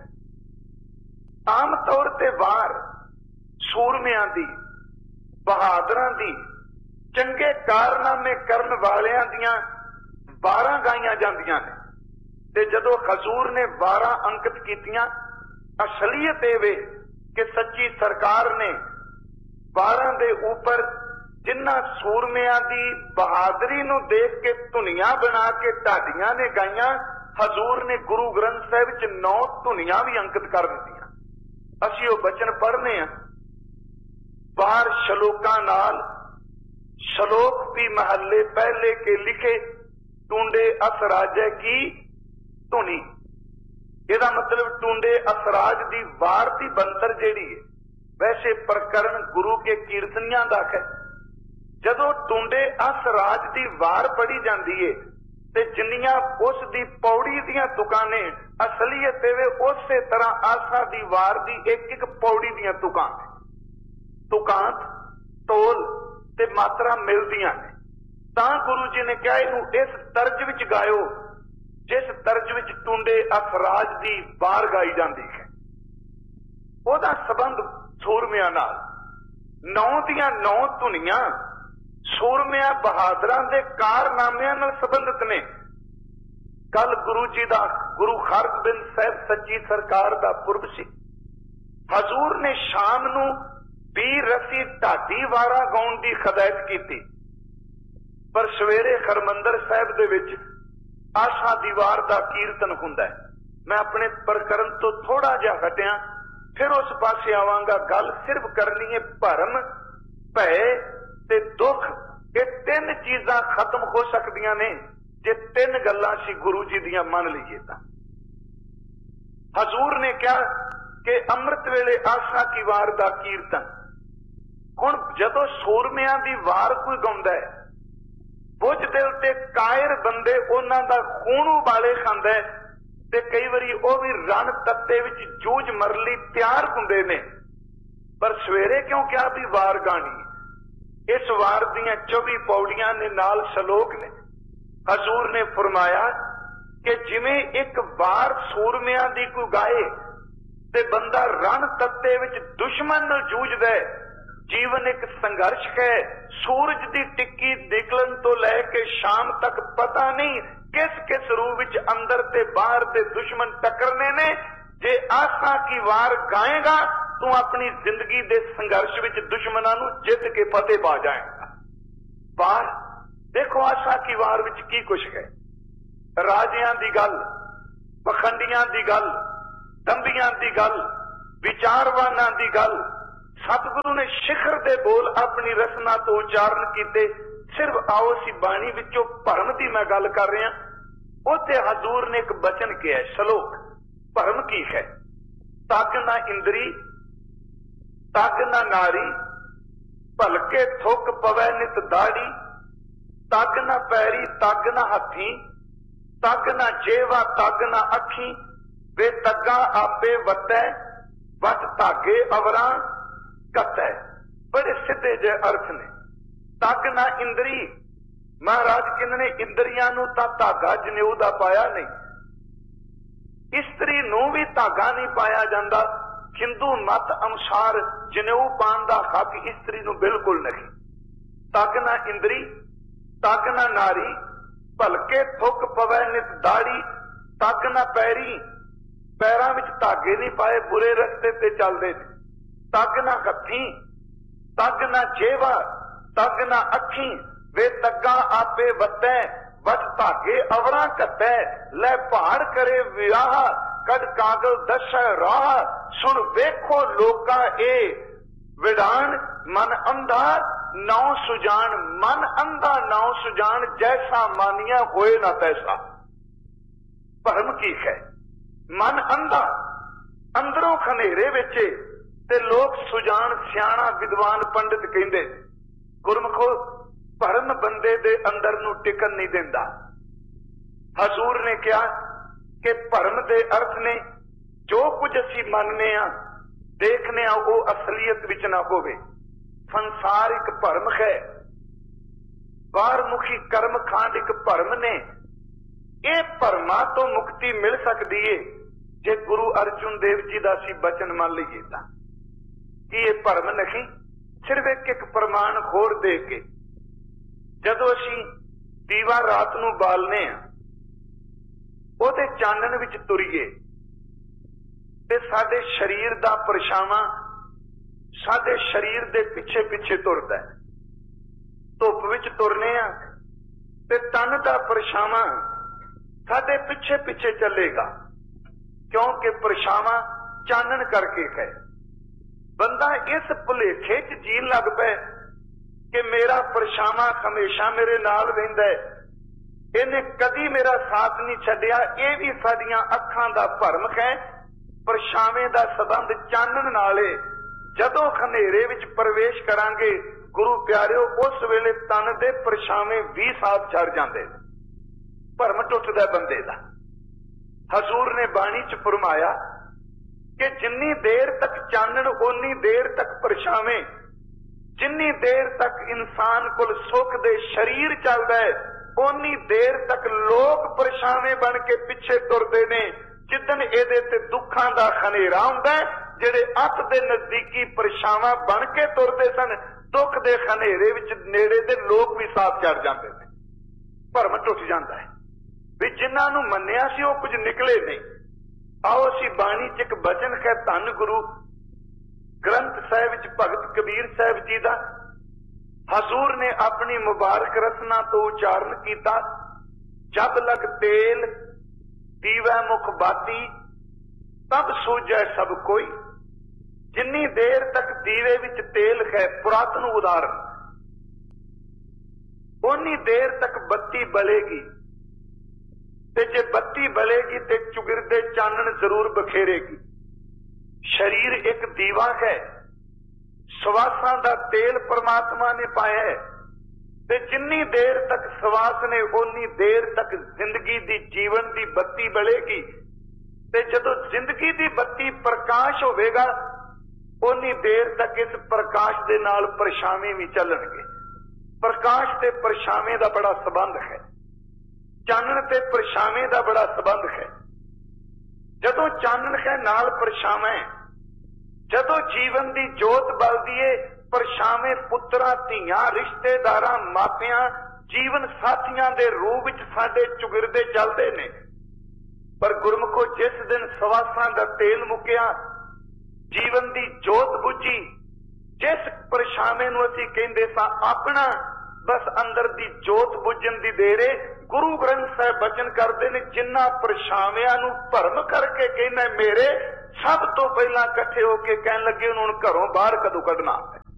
ਆਮ ਤੌਰ ਤੇ ਵਾਰ ਸੂਰਮਿਆਂ ਦੀ, ਬਹਾਦਰਾਂ ਦੀ, ਚੰਗੇ ਕਾਰਨਾਮੇ ਕਰਨ ਵਾਲਿਆਂ ਦੀਆਂ ਵਾਰਾਂ ਗਾਈਆਂ ਜਾਂਦੀਆਂ ਨੇ। ਤੇ ਜਦੋਂ ਹਜ਼ੂਰ ਨੇ ਵਾਰਾਂ ਅੰਕਿਤ ਕੀਤੀਆਂ, ਅਸਲੀਅਤ ਇਹ ਵੇ ਕਿ ਸੱਚੀ ਸਰਕਾਰ ਨੇ ਵਾਰਾਂ ਦੇ ਉੱਪਰ ਜਿਨ੍ਹਾਂ ਸੂਰਮਿਆਂ ਦੀ ਬਹਾਦਰੀ ਨੂੰ ਦੇਖ ਕੇ ਧੁਨੀਆਂ ਬਣਾ ਕੇ ਢਾਡੀਆਂ ਨੇ ਗਾਈਆਂ, ਹਜ਼ੂਰ ਨੇ ਗੁਰੂ ਗ੍ਰੰਥ ਸਾਹਿਬ ਵਿੱਚ 9 ਧੁਨੀਆਂ ਵੀ ਅੰਕਿਤ ਕਰ ਦਿੱਤੀਆਂ। ਅਸੀਂ ਉਹ ਬਚਨ ਪੜ੍ਹਨੇ ਆ। ਬਾਹਰ ਸ਼ਲੋਕਾਂ ਨਾਲ, ਸ਼ਲੋਕ ਵੀ ਮਹੱਲੇ ਪਹਿਲੇ ਕੇ ਲਿਖੇ ਟੂੰਡੇ ਅਸਰਾਜੈ ਕੀ ਧੁਨੀ। ਇਹਦਾ ਮਤਲਬ ਟੂੰਡੇ ਅਸਰਾਜ ਦੀ ਵਾਰ ਦੀ ਬੰਤਰ ਜਿਹੜੀ ਹੈ, ਵੈਸੇ ਪ੍ਰਕਰਨ ਗੁਰੂ ਕੇ ਕੀਰਤਨੀਆਂ ਦਾ ਹੈ। ਜਦੋਂ ਟੂੰਡੇ ਅਸਰਾਜ ਦੀ ਵਾਰ ਪੜੀ ਜਾਂਦੀ ਏ ਤੇ ਜਿੰਨੀਆਂ ਉਸ ਦੀ ਪੌੜੀ ਦੀਆਂ ਤੁਕਾਂ ਨੇ, ਅਸਲੀਅਤ ਇਹ ਉਸੇ ਤਰ੍ਹਾਂ ਆਸਾ ਦੀ ਵਾਰ ਦੀ ਇੱਕ ਇੱਕ ਪੌੜੀ ਦੀਆਂ ਤੁਕਾਂ ਨੇ। ਤੁਕਾਂ ਤੋਲ ਤੇ ਮਾਤਰਾ ਮਿਲਦੀਆਂ ਨੇ। ਤਾਂ ਗੁਰੂ ਜੀ ਨੇ ਕਿਹਾ ਇਹਨੂੰ ਇਸ ਤਰਜ ਵਿੱਚ ਗਾਇਓ ਜਿਸ ਤਰਜ ਵਿੱਚ ਟੁੰਡੇ ਅਸਰਾਜ ਦੀ ਵਾਰ ਗਾਈ ਜਾਂਦੀ ਹੈ। ਉਹਦਾ ਸੰਬੰਧ ਸੂਰਮਿਆਂ ਨਾਲ। 9 ਦੀਆਂ 9 ਧੁਨੀਆਂ ਸੂਰਮਿਆਂ ਬਹਾਦਰਾਂ ਦੇ ਕਾਰਨਾਮਿਆਂ ਨਾਲ ਸੰਬੰਧਿਤ ਨੇ। ਕੱਲ ਗੁਰੂ ਜੀ ਦਾ, ਗੁਰੂ ਹਰਗੋਬਿੰਦ ਸਾਹਿਬ ਸੱਚੀ ਸਰਕਾਰ ਦਾ ਪੁਰਬ ਸੀ। ਹਜ਼ੂਰ ਨੇ ਸ਼ਾਮ ਨੂੰ 20 ਰਸੀ ਢਾਡੀ ਵਾਰਾਂ ਗਾਉਣ ਦੀ ਹਦਾਇਤ ਕੀਤੀ। पर सवेरे हरमंदर साहिब दे विच आशा दी वार दा कीर्तन हुंदा है। मैं अपने प्रकरण तो थोड़ा जिहा हटिया, फिर उस पासे आवांगा। गल सिर्फ करनी है भरम, भय ते दुख। ये तीन चीजां खत्म हो सकदियां ने जे तीन गल्लां सी गुरु जी दियां मन लईए तां। हजूर ने कहा कि अमृत वेले आशा की वार दा कीर्तन। हुण जदों सूरमियां दी वार कोई गाउंदा है, बुझ दिल ते कायर बंदे उन्हां दा खून उबाले खांदा है, ते कई बारी वो भी रण तत्ते विच जूझ मरली तैयार हुंदे ने। पर सवेरे क्यों क्या भी वार गाणी? इस वार दियां 24 पौड़ियां ने, नाल सलोक ने। हजूर ने फरमाया कि जिवें एक वार सूरमियां दी कोई गाए ते बंदा रण तत्ते विच दुश्मन नूं जूझदा है। जीवन एक संघर्ष है। सूरज की टिक्की निकलन तो लैके शाम तक पता नहीं किस किस रूप विच अंदर ते बाहर ते दुश्मन टकरने ने। जे आशा की वार गाएगा तू अपनी जिंदगी दे संघर्ष विच दुश्मनां नूं जित के फतेह पा जाएगा। वार देखो, आशा की वार विच की कुछ है। राजियां दी गल, पखंडियां दी गल, दंभियां दी गल, विचारवानां दी गल। सतगुरु ने शिखर दे बोल अपनी रसना तो उच्चारण किए। सिर्फ आओ सी बाणी विचों भरम की मैं गल कर रहा। उत्थे हजूर ने एक बचन किया, श्लोक। भरम की है? तग ना इंद्री, तग ना नारी, भलके थुक पवै नित दाड़ी। तग ना पैरी, तग ना हथी, तग ना जेवा, तग ना अखी। वे तग्गा आपे वतै, वत धागे अवरां कतै। बड़े सीधे जे अर्थ ने। तग ना इंद्री, महाराज किन्ने इंद्रियां नूं तां धागा जनेऊ दा पाया नहीं। इस्त्री नूं भी धागा नहीं पाया जांदा। हिंदू मत अनुसार जनेऊ पाण दा हक इस्त्री नूं बिल्कुल नहीं। तग ना इंद्री, तग ना नारी, भलके थुक पवै नित दाड़ी। तग ना पैरी, पैरां विच धागे नहीं पाए, बुरे रस्ते ते चलदे ने। तग ना हथी, तग ना जेवा, तग ना अखी। वे तग्गा आपे वतै, वत धागे अवरां कतै। लै पहाड़ करे विराह, कद कागल दशै राह। सुन वेखो लोका ए विडान, मन अंधा नौ सुजान। मन अंधा नौ सुजान, जैसा मानिया होए ना तैसा। भरम की है? मन अंधा, अंदरों खनेरे विच ते लोग सुजान, सियाणा, विद्वान, पंडित कहंदे। गुरमुखो, भरम बंदे दे अंदर नूं टिकन नहीं देंदा। हजूर ने कहा कि भरम दे अर्थ ने जो कुछ असीं मनने आ, देखने आ, वो असलियत विच ना होवे। संसार एक भरम है, बाहरमुखी कर्म खांड एक भरम ने। ये भरमा तो मुक्ति मिल सकती है जे गुरु अर्जुन देव जी का असीं बचन मान लईए तां। कि ये भरम नहीं, सिर्फ एक एक प्रमाण होर दे के जदों असीं दीवा रात नूं बालने आ, ਉਹਦੇ ਚਾਨਣ ਵਿੱਚ ਤੁਰੀਏ ਤੇ ਸਾਡੇ शरीर ਦਾ ਪਰਛਾਵਾਂ ਸਾਡੇ शरीर ਦੇ ਪਿੱਛੇ ਪਿੱਛੇ ਤੁਰਦਾ ਹੈ। ਧੁੱਪ ਵਿੱਚ ਤੁਰਨੇ ਆ ਤੇ ਤਨ ਦਾ ਪਰਛਾਵਾਂ ਸਾਡੇ ਪਿੱਛੇ ਪਿੱਛੇ ਚੱਲੇਗਾ, क्योंकि परछावां चानन करके है। बंदा इस भुलेखे च जीन लग पे कि मेरा परछावां हमेशा मेरे नाल रहिंदा है, इन्हें कदी मेरा साथ नहीं छड्डिया। ये भी साडियां अखां दा भरम है। परछावें दा संबंध चानन नाल है। जदों खनेरे विच प्रवेश करांगे गुरु प्यारिओ, उस वेले तन दे परछावें भी साथ छड़ जांदे, भरम टुटदा बंदे दा। हजूर ने बाणी च फरमाया कि जिन्नी देर तक चानन उन्नी देर तक परछावें, जिन्नी देर तक इंसान कोल सुख दे शरीर चलदा है उन्नी देर तक लोग परछावें बन के पिछे तुरदे ने। जिदन इहदे ते दुखां दा खनेरा हुंदा है, जिहड़े अत दे नजदीकी परछावां बन के तुरदे सन, दुख दे खनेरे विच नेड़े दे लोग भी साथ चढ़ जांदे ने। भरम टुट जांदा है भी जिन्हां नूं मन्निया सी वो कुछ निकले नहीं। आओ असीं बाणी च एक बचन है धन गुरु ग्रंथ साहिब विच भगत कबीर साहिब जी दा। हजूर ने अपनी मुबारक रसना तो उच्चारण किया, जब लग तेल दीवै मुख बाती तब सूझै सब कोई। जिन्नी देर तक दीवे विच तेल है, पुरातन उदाहरण, उन्नी देर तक बत्ती बलेगी, ते जे बत्ती बलेगी ते चुगिरदे चानन जरूर बखेरेगी। शरीर एक दीवा है, सवासां दा तेल परमात्मा ने पाया है, ते जिन्नी देर तक सवास ने उन्नी देर तक जिंदगी दी जीवन दी बत्ती बलेगी। ते जदों जिंदगी दी बत्ती प्रकाश होवेगा, उन्नी देर तक इस प्रकाश दे नाल परछावें भी चलणगे। प्रकाश ते परछावें दा बड़ा संबंध है, चानन ते परछावें दा बड़ा संबंध है। जदों चानन है नाल परछावें, जदों जीवन दी जोत बलदी है, परछावें पुत्तरां धीआं रिश्तेदारां मापियां जीवन साथियां दे रूप विच साडे चुगिरदे चलदे ने। पर गुरमुखो, जिस दिन सवासां दा तेल मुक्या, जीवन दी जोत बुझी, जिस परछावें नूं असीं कहिंदे सां अपना, बस अंदर दी जोत बुझण दी देर है। गुरु ग्रंथ साहिब बचन करते हैं, जिन्ना परछावियां नूं भरम करके कहना मेरे, सब तो पहला इकट्ठे होके कहन लगे उन्होंने घरों बाहर कदों कढना।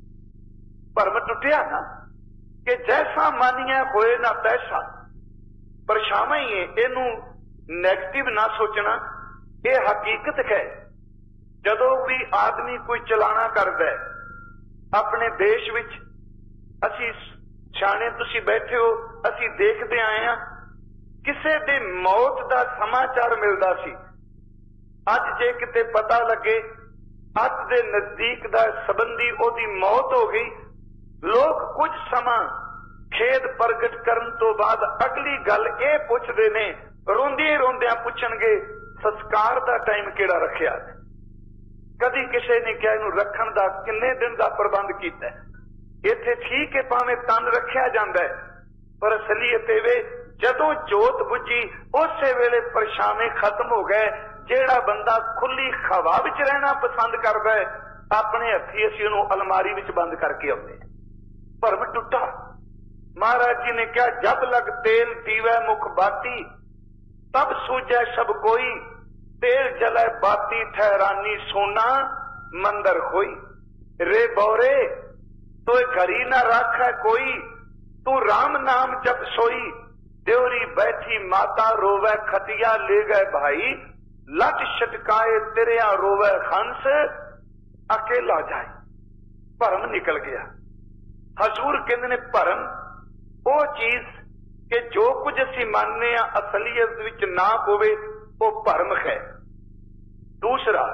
भरम टुटिया ना कि जैसा मानिया होए ना तैसा। परछावां ही है, इनू नैगेटिव ना सोचना, यह हकीकत है। जदों भी आदमी कोई चलाना करदा है अपने देश विच, असीं सियाणे तुसीं बैठे हो, असीं देखते आए हैं, किसे दी मौत का समाचार मिलता सी। अज जे किते पता लगे अज दे नजदीक दा संबंधी ओदी मौत हो गई, लोग कुछ समा खेद प्रगट करन तो बाद अगली गल ये पुछदे ने, रोंदियां रोंदियां पुछणगे संस्कार दा टाइम किहड़ा रखिया। कदी किसी ने क्या इनू रखण दा किन्ने दिन का प्रबंध किया। इत्थे ठीक है भावें तन रखिया जांदा है, पर असलीयत वे जदों जोत बुझी उस वेले परछावें खत्म हो गए। जेड़ा बंदा खुली हवा विच रहना पसंद करदा है, अपने हथी असीं उहनूं अलमारी विच बंद करके आउंदे। भरम टुटा। महाराज जी ने कहा, जब लग तेल दीवै मुख बाती तब सूझै सब कोई। तेल जलै बाती ठहरानी सोना मंदर होई। रे बौरे तो घरी ना राखै कोई, तू राम नाम जप सोई। देवरी बैठी माता रोवै खतिया ले गए भाई, लट छटकाए तेरिया रोवै हंस अकेला जाए। भरम निकल गया। हजूर कहते ने भरम वो चीज कि जो कुछ असीं मानने असलीयत विच ना होवे वो भरम है। दूसरा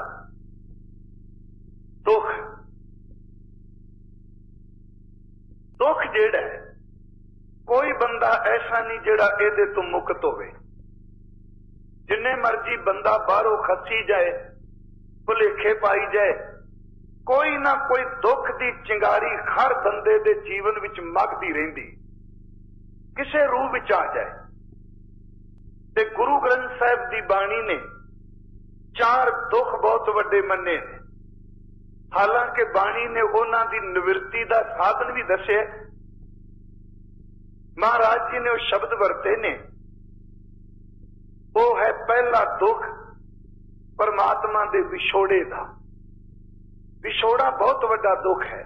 दुख। दुख जेड़ा है, कोई बंदा ऐसा नहीं जेड़ा इहदे तो मुक्त होवे। जिन्ने मर्जी बंदा बाहरों खसी जाए, भुलेखे पाई जाए, कोई ना कोई दुख की चिंगारी हर बंदे दे जीवन विच मगदी रहिंदी, किसे रूप विच आ जाए। ते गुरु ग्रंथ साहिब दी बाणी ने 4 दुख बहुत वड्डे मन्ने ने। हालांकि बाणी ने उन्हां दी निवृत्ति दा साधन भी दसे। महाराज जी ने वो शब्द वरते ने, वो है पहला दुख परमात्मा दे विछोड़े दा। विछोड़ा बहुत वड्डा दुख है।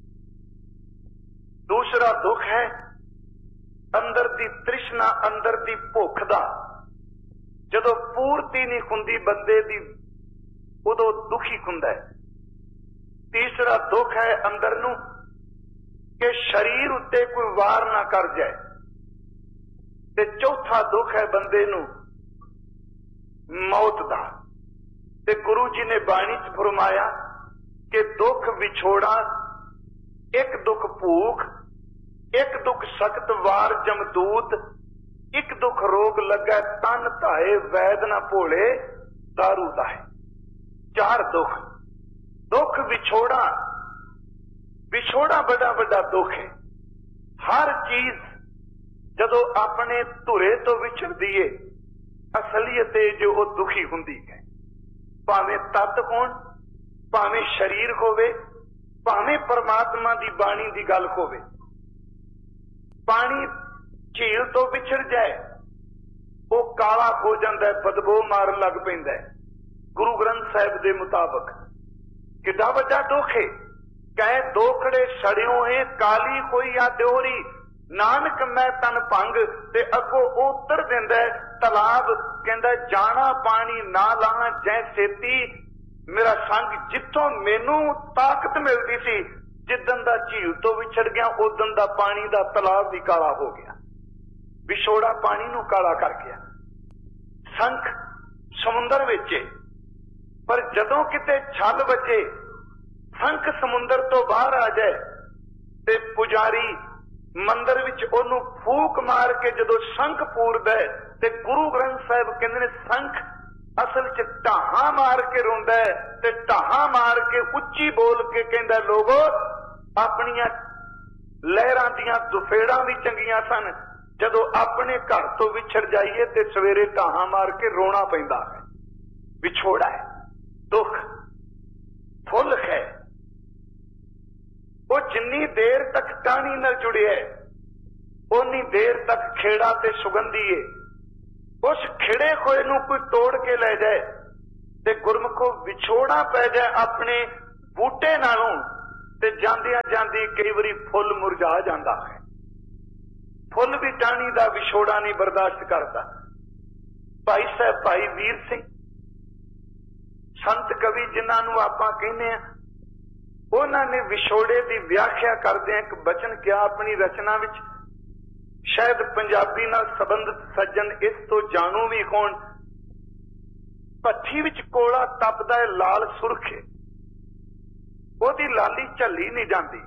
दूसरा दुख है अंदर दी तृष्णा, अंदर दी भुख दा। जदों पूर्ति नहीं हुंदी बंदे दी, उदों दुखी हुंदा है। तीसरा दुख है अंदर नूं कि शरीर उत्ते कोई वार ना कर जाए। ते चौथा दुख है बंदे नूं मौत दा। ते गुरु जी ने बाणी च फरमाया कि दुख विछोड़ा, एक दुख भूख, एक दुख सख्त वार जमदूत, एक दुख रोग लगा तन धाए वैद ना भोले दारू दाए। 4 दुख। दुख विछोड़ा, विछोड़ा बड़ा बड़ा दुख है। हर चीज जदों अपने धुरे तो विछड़दी है, असलियत जो वो दुखी हुंदी है। भावें तत्त होण, भावें शरीर होवे, भावें परमात्मा दी बाणी दी गल होवे। पानी झील तो विछड़ जाए वो काला हो जाता है, बदबू मारन लग पैंदा है। गुरु ग्रंथ साहिब के मुताबिक कितना वड्डा दुख है। कह दोखड़े सड़ियों है काली कोई या दोहरी, नानक मैं तन भंग ते अगो उतर दिंदा है तलाब। कहंदा जाना पानी ना लां जै सेती, मेरा संग जिथों मैनू ताकत मिलती सी, जिदन दा झील तो विछड़ गया उदन दा पानी दा तलाब भी काला हो गया। विछोड़ा पानी नू काला कर गया। संख समुंदर विच, पर जदों किते छल वजे संख समुंदर तो बाहर आ जाए ते पुजारी मंदिर विच ओनू फूक मार के जदों शंख पूरदा है ते गुरु ग्रंथ साहिब कहंदे ने शंख असल च ढाहां मार के रोंदा है ते ढाहां मार के उच्ची बोल के कहंदा लोगो अपनियां लहरां दियां दुफेड़ां भी चंगियां सन, जदों अपने घर तो विछड़ जाइए ते सवेरे ढाहां मार के रोना पैंदा है। विछोड़ा है, दुख फुल है। वो जिन्नी देर तक टाणी नाल जुड़े है उन्नी देर तक खेड़ा ते सुगंधी है। उस खिड़े खोए नू कोई तोड़ के ले जाए ते गुरमुखो विछोड़ा पै जाए अपने बूटे नालों ते जांदियां जांदी कई बारी फुल मुरझा जाता है। फुल भी टाणी दा विछोड़ा नहीं बर्दाश्त करता। भाई साहब भाई वीर सिंह संत कवि जिन्होंने आपां कहने उन्होंने विछोड़े की व्याख्या करदे एक बचन क्या अपनी रचना विच, शायद पंजाबी नाल संबंधित सज्जन इस तो जाणू भी कौन। भट्ठी विच कोला तपदा है लाल सुरखे, ओदी लाली झली नहीं जाती,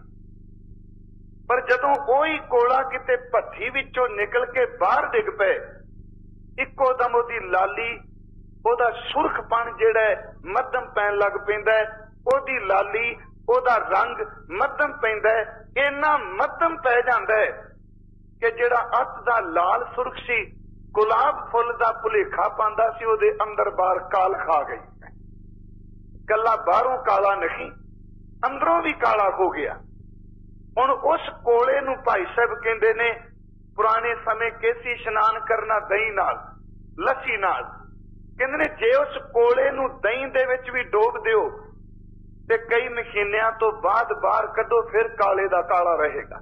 पर जदों ओही कोला किते भट्ठी विचों निकल के बाहर डिग पे इक्को दम ओदी लाली ओदा सुरखपन जिहड़ा है मध्यम पैन लग पैंदा है। ओदी लाली ओदा रंग मध्यम पैंदा है। इन्ना मध्यम पै जांदा है कि जिहड़ा अत दा लाल सुरख सी गुलाब फुल दा भुलेखा पांदा सी ओदे अंदर बाहर काल खा गई। कल्ला बाहरों काला नहीं अंदरों भी काला हो गया। हुण उस कोले नूं भाई साहब कहंदे ने पुराने समय केसी इशनान करना दही नाल लस्सी नाल, कहंदे ने जे उस कोले नूं दही दे विच भी डोब दिओ ते कई महीनिਆਂ तो बाद बाहर कदो फिर काले दा काला रहेगा।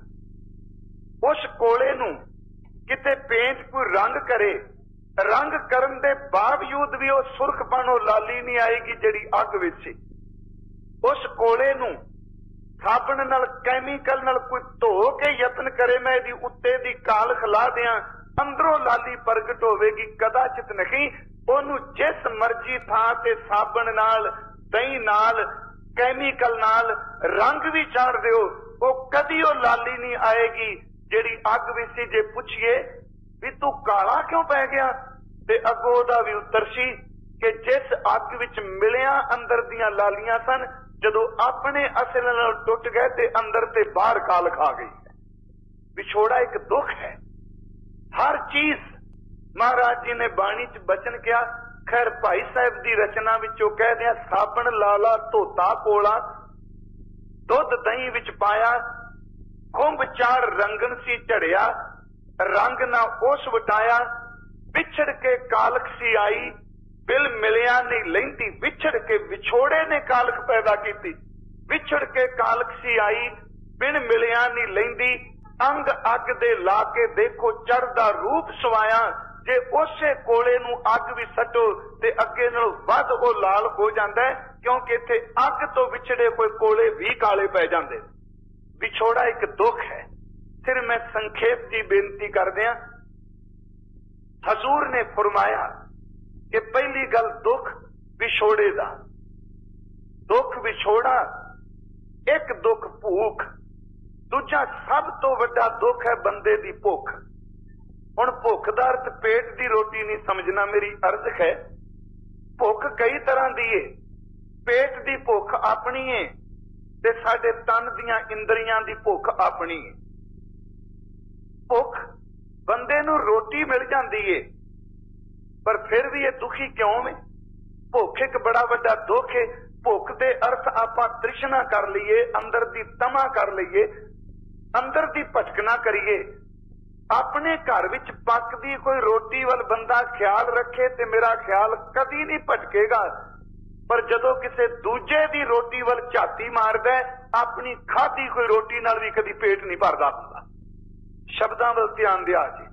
उस कोले नूं किते पेंट कोई रंग करे, रंग करन दे बावजूद भी वो सुरखपन वो लाली नहीं आएगी जिहड़ी अग विच सी। उस कोले नूं साबण नाल कैमिकल नाल कोई धो के यतन करे मैं इहदी उत्ते दी काल खला दियां अंदरों लाली प्रगट होवेगी, कदाचित नहीं। ओनू जिस मर्जी थां ते साबण नाल दही नाल कैमिकल नाल रंग भी चाड़ दिओ वो कदी वो लाली नहीं आएगी जिहड़ी अग विच सी। जे पुछिए भी तू काला क्यों पै गया ते अगों दा भी उत्तर सी कि जिस अग विच मिलिया अंदर दियां लालियां सन, जदों अपने असल नाल टुट गए ते अंदर ते बाहर काल खा गई। विछोड़ा एक दुख है। हर चीज महाराज जी ने बाणी च बचन किया। खैर भाई साहब की रचना विचों कह दिया साबण लाला धोता कोला, दुध दही विच पाया, खुंब चार रंगन सी झड़िया, रंग ना उस वटाया, बिछड़ के कालख सी आई, बिल मिलिया नहीं लैंदी, बिछड़ के विछोड़े ने कालख पैदा की, बिछड़ के कालख सी आई, बिन मिलिया नहीं लैंदी, अंग अग दे ला के देखो चढ़दा रूप सवाया, जे उसे कोले नूं अग भी सटो ते अगे नालों वध ओ लाल हो जांदा है, क्योंकि इत्थे अग तो विछड़े कोई कोले भी काले पै जांदे। विछोड़ा एक दुख है। फिर मैं संक्षेप की बेनती कर दिया। हजूर ने फरमाया कि पहली गल दुख विछोड़े दा, दुख विछोड़ा, एक दुख भूख, दूजा सब तो वड्डा दुख है बंदे दी भुख। हुण भुख दा अर्थ पेट दी रोटी नहीं समझना, मेरी अर्ज है। भुख कई तरह दी है। पेट दी भुख अपनी है ते साडे तन दियां इंद्रियां दी भुख अपनी है। भुख बंदे नूं रोटी मिल जाती है पर फिर भी ये दुखी क्यों है? भुख एक बड़ा वड्डा दुख है। भुख दे अर्थ आपां तृष्णा कर लीए, अंदर दी तमा कर लीए, अंदर दी भटकना करिए, अपने घर विच पकदी कोई रोटी वाल बंदा ख्याल रखे ते मेरा ख्याल कदी नहीं भटकेगा। पर जदों किसी दूजे दी रोटी वाल झाती मारदा अपनी खाधी कोई रोटी नाल भी कदी पेट नहीं भरदा हुंदा। शब्दां वाल ध्यान दिया जी।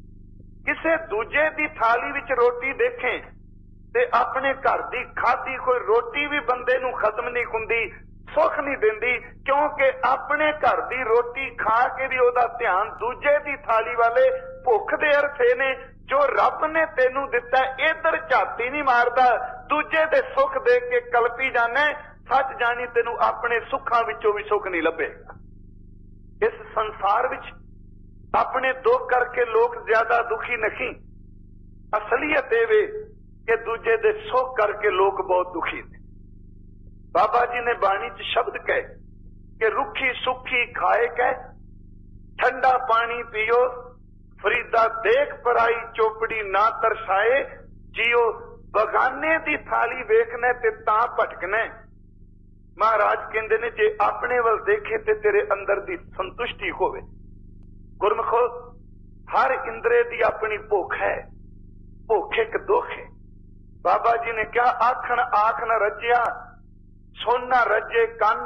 किसी दूजे दी थाली विच रोटी देखें ते अपने घर दी खाधी कोई रोटी भी बंदे नूं खत्म नहीं हुंदी, सुख नहीं दिंदी, क्योंकि अपने घर दी रोटी खा के भी ओदा ध्यान दूजे दी थाली वाले भुख दे अरथे ने जो रब ने तेनू दिता इधर झाती नहीं मारदा, दूजे दे सुख देख के कलपी जाना। सच जानी तेनू अपने सुखां विचों भी सुख नहीं लभेगा। इस संसार विच अपने दुख करके लोग ज्यादा दुखी नहीं, असलियत ये वे कि दूजे दे सुख करके लोग बहुत दुखी ने। बाबा जी ने बाणी च शब्द कहे कि रुखी सुखी खाए कह, ठंडा पानी पियो, फरीदा देख पराई चोपड़ी ना तरसाए, जियो बगाने दी थाली वेखने ते तां भटकने। महाराज कहंदे ने जे अपने वल देखे ते तेरे अंदर दी संतुष्टि होवे। गुरमुखो हर इंद्रे दी अपनी भुख है, भुख एक दुख है। बाबा जी ने क्या आखन आख न रजिया, सुन न रजे कन,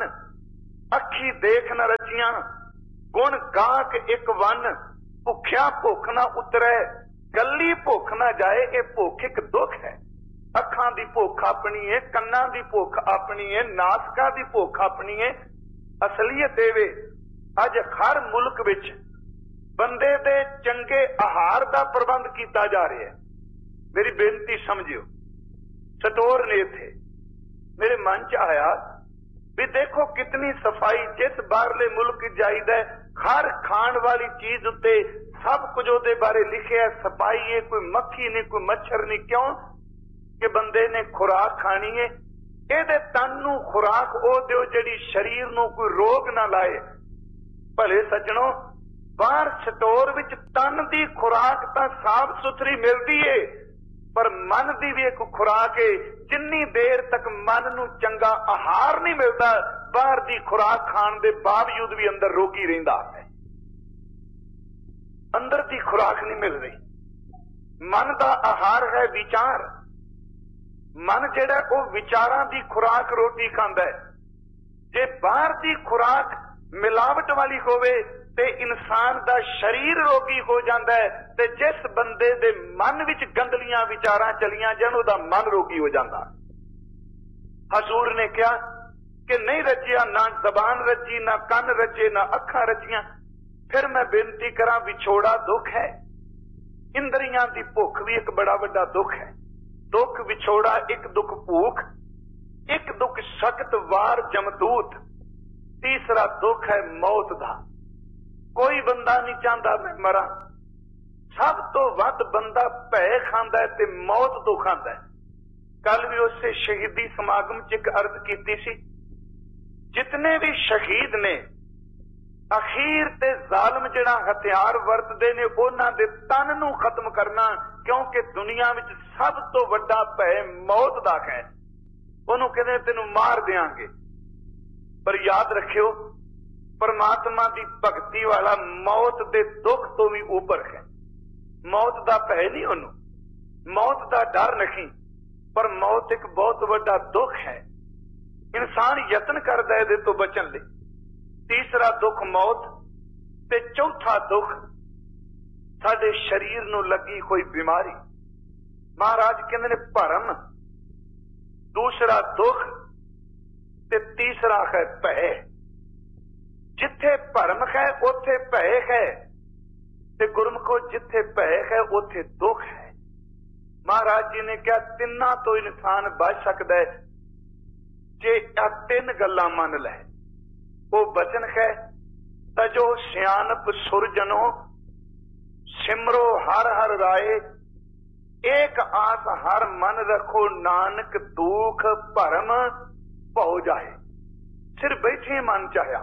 अखी देख न रजिया, गुण गाक एक वन, भुख्या भुख न उतरे, गली भुख न जाए। ये भुख एक दुख है। अखां दी भुख अपनी है, कन्नां दी भुख अपनी है, नासका दी भुख अपनी है। असलियत वे अज हर मुल्क विच बंदे दे चंगे आहार दा प्रबंध किया जा रहा है। मेरी बेनती समझियो, स्टोर ने थे मेरे मन च आया भी देखो कितनी सफाई, जिस बाहरले मुल्क जाईदा हर खाण वाली चीज उत्ते सब कुछ उहदे बारे लिखे है, सफाई है, कोई मक्खी नहीं, कोई मच्छर नहीं। क्यों कि बंदे ने खुराक खानी है, इहदे तन नूं खुराक ओ दिओ जिहड़ी शरीर नूं कोई रोग ना लाए। भले सज्जणों, बाहर स्टोर विच तन दी खुराक तां साफ सुथरी मिलदी है, पर मन दी भी एक खुराक है। जिन्नी देर तक मन नूं चंगा आहार नहीं मिलता, बाहर दी खुराक खाण दे बावजूद भी अंदर रोगी रहिंदा है। अंदर दी खुराक नहीं मिल रही। मन दा आहार है विचार। मन जिहड़ा वो विचारां दी खुराक रोटी खांदा है। जे बाहर दी खुराक मिलावट वाली होवे ते इंसान दा शरीर रोगी हो जाता है, ते जिस बंदे दे मन विच गंदलियां विचारां चलियां जाण उहदा मन रोगी हो जाता। हजूर ने कहा कि नहीं रजिया, ना जबान रजी, ना कन रजे, ना अखां रजियां। फिर मैं बेनती करा, विछोड़ा दुख है। इंद्रियां दी भुख भी एक बड़ा वड्डा दुख है। दुख विछोड़ा, एक दुख भूख, एक दुख सख्त वार जमदूत, तीसरा दुख है मौत दा। कोई बंदा नहीं चाहता मैं मरा। सब तो वध बंदा भय खांदा है ते मौत तो खांदा है। कल भी उससे शहीदी समागम च एक अर्ज की सी, जितने भी शहीद ने अखीर ते जालम जिहड़ा हथियार वरतदे ने उन्हां दे तन नूं खत्म करना, क्योंकि दुनिया विच सब तो वड्डा भय मौत दा है। उहनूं कहंदे तैनूं मार देंगे। पर याद रखियो, परमात्मा की भगती वाला मौत के दुख तो भी ऊपर है। मौत का भय नहीं, उन्होंने मौत का डर नहीं, पर मौत एक बहुत बड़ा दुख है। इंसान यत्न करता है इहदे तो बचन लई। तीसरा दुख मौत, ते चौथा दुख साडे शरीर नूं लगी कोई बीमारी। महाराज कहंदे ने भरम, दूसरा दुख, ते तीसरा है भय। जिथे भरम है उथे भय है, ते गुरमुखो जिथे भय है उथे दुख है। महाराज जी ने क्या तिन्ना तो इंसान बच सकता है जे तीन गल्लां मन लै। वो बचन है, तजो सियानप सुरजनो, सिमरो हर हर राय, एक आस हर मन रखो, नानक दुख भरम भौ जाए। सिर बैठे मन चाहया,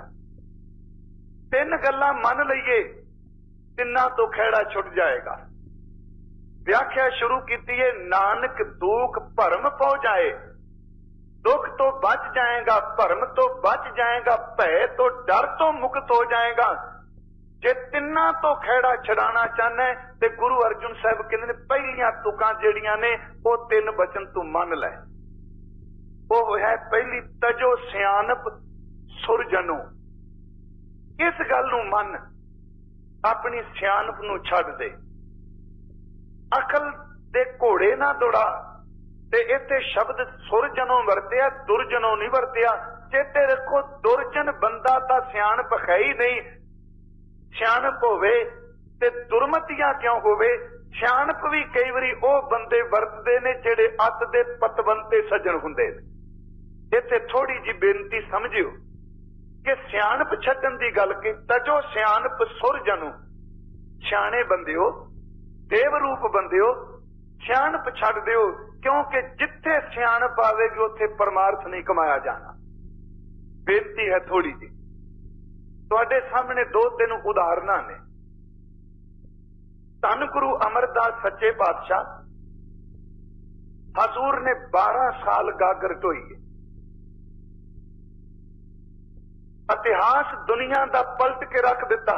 तीन गल्लां मन लईए, तिन्ना तो खेड़ा छुट जाएगा। व्याख्या शुरू की है, नानक दुख भरम पौ जाए। दुख तो बच जाएगा, भरम तो बच जाएगा, भय तो डर तो मुक्त हो जाएगा। जे तिन्ना तो खैड़ा छड़ाना चाहना है तो गुरु अर्जुन साहब कहते हैं पहलियां तुकां जड़ियां ने वो 3 बचन तू मन लै। वो है पहली, तजो सियानप सुरजनो। इस गल नूं मन, अपनी सियानप नूं छड्ड दे, अकल दे घोड़े ना दौड़ा। ते इत्थे शब्द सुरजनों वरतिया, दुरजनों नहीं वरतिया। चेते रखो, दुरजन बंदा तां सियाणप है ही नहीं। सियाणप होवे ते दुरमतियां क्यों होवे? सियाणप भी कई बारी वो बंदे वरतदे ने जिहड़े अत दे पतवंते सज्जन हुंदे ने। इत्थे थोड़ी जी बेनती समझियो कि सियाणप छड्डण दी गल की, तजो सियाणप सुरजनों। सियाणे बंदिओ, देव रूप बंदिओ, सियाणप छड्ड दिओ, क्योंकि जिथे सियाणप आवेगी उत्थे परमार्थ नहीं कमाया जाना। बेनती है थोड़ी जी, तुहाडे सामने 2-3 उदाहरणां ने। धन गुरु अमरदास सच्चे पातशाह, हजूर ने 12 साल गागर ढोई है। इतिहास दुनिया का पलट के रख दिता।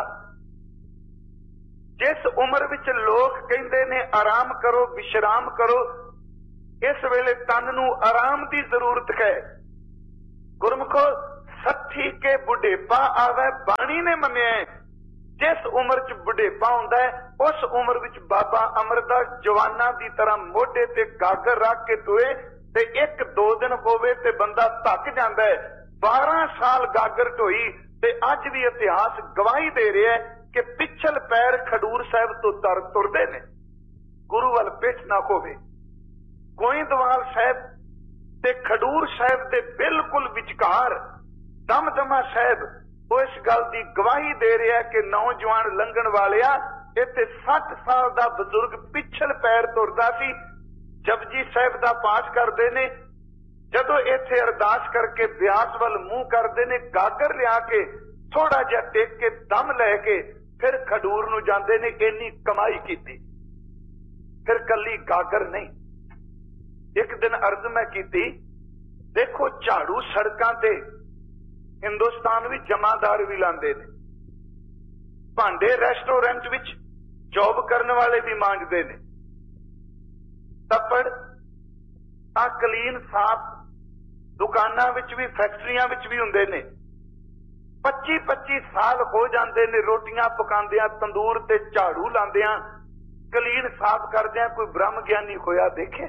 जिस उम्र विच लोग कहते ने आराम करो, विश्राम करो, इस वेले तन नूं आराम की जरूरत है। गुरमुखो, 60 के बुढ़ेपा आवे, बाणी ने मन्निया जिस उम्र च बुढ़ेपा हुंदा है उस उम्र विच बाबा अमरदास जवाना की तरह मोढे ते गागर रख के टोए ते 1-2 दिन होवे ते बंदा थक जांदा है। 12 साल गागर ढोई ते अज भी इतिहास गवाही दे रहा है कि पिछल पैर खडूर साहब तो तुरदे ने, गुरु वाल पिछ ना होवे। गोइंदवाल साहब ते खडूर साहब दे बिल्कुल विचकार दमदमा साहब वो इस गल की गवाही दे रहा है कि नौजवान लंघण वालिया, इत्थे 60 साल का बजुर्ग पिछल पैर तुरदा सी, जपजी साहब का पाठ करते ने। जदों इत्थे अरदास करके ब्यास वाल मुंह करते ने, गागर लिया के थोड़ा जिहा टेक के दम लैके फिर खडूर नूं जांदे ने। इन्नी कमाई कीती। फिर कली गागर नहीं, एक दिन अर्ज मैं कीती, देखो झाड़ू सड़कां ते हिंदुस्तान भी जमादार भी लांदे ने, भांडे रेस्टोरेंट विच जॉब करने वाले भी मांगते ने, तपड़ आ क्लीन साफ दुकानां विच भी फैक्ट्रियां विच भी हुंदे ने। 25-25 साल हो जाते ने रोटियां पकांदियां, तंदूर ते झाड़ू लांदियां, क्लीन साफ करदियां। कोई ब्रह्म ज्ञानी होया देखे?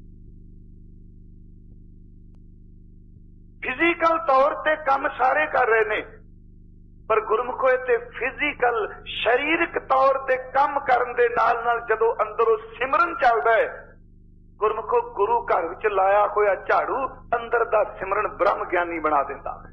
फिजिकल तौर ते काम सारे कर रहे ने, पर गुरमुखो ते फिजिकल शरीरक तौर ते काम करन दे नाल नाल जदों अंदरों सिमरन चलदा है, गुरमुखो गुरु घर विच लाया होया झाड़ू अंदर दा सिमरन ब्रह्म ज्ञानी बना दिंदा है।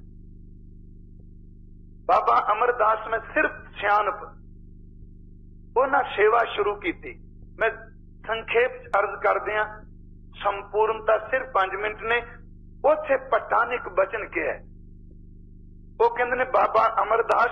बाबा अमरदास में सिर्फ सियानप उन्हां सेवा शुरू की। मैं संखेप अर्ज कर दिया, संपूर्णता सिर्फ 5 मिनट ने। उथे पटानिक बचन के है, वो कहते ने बाबा अमरदास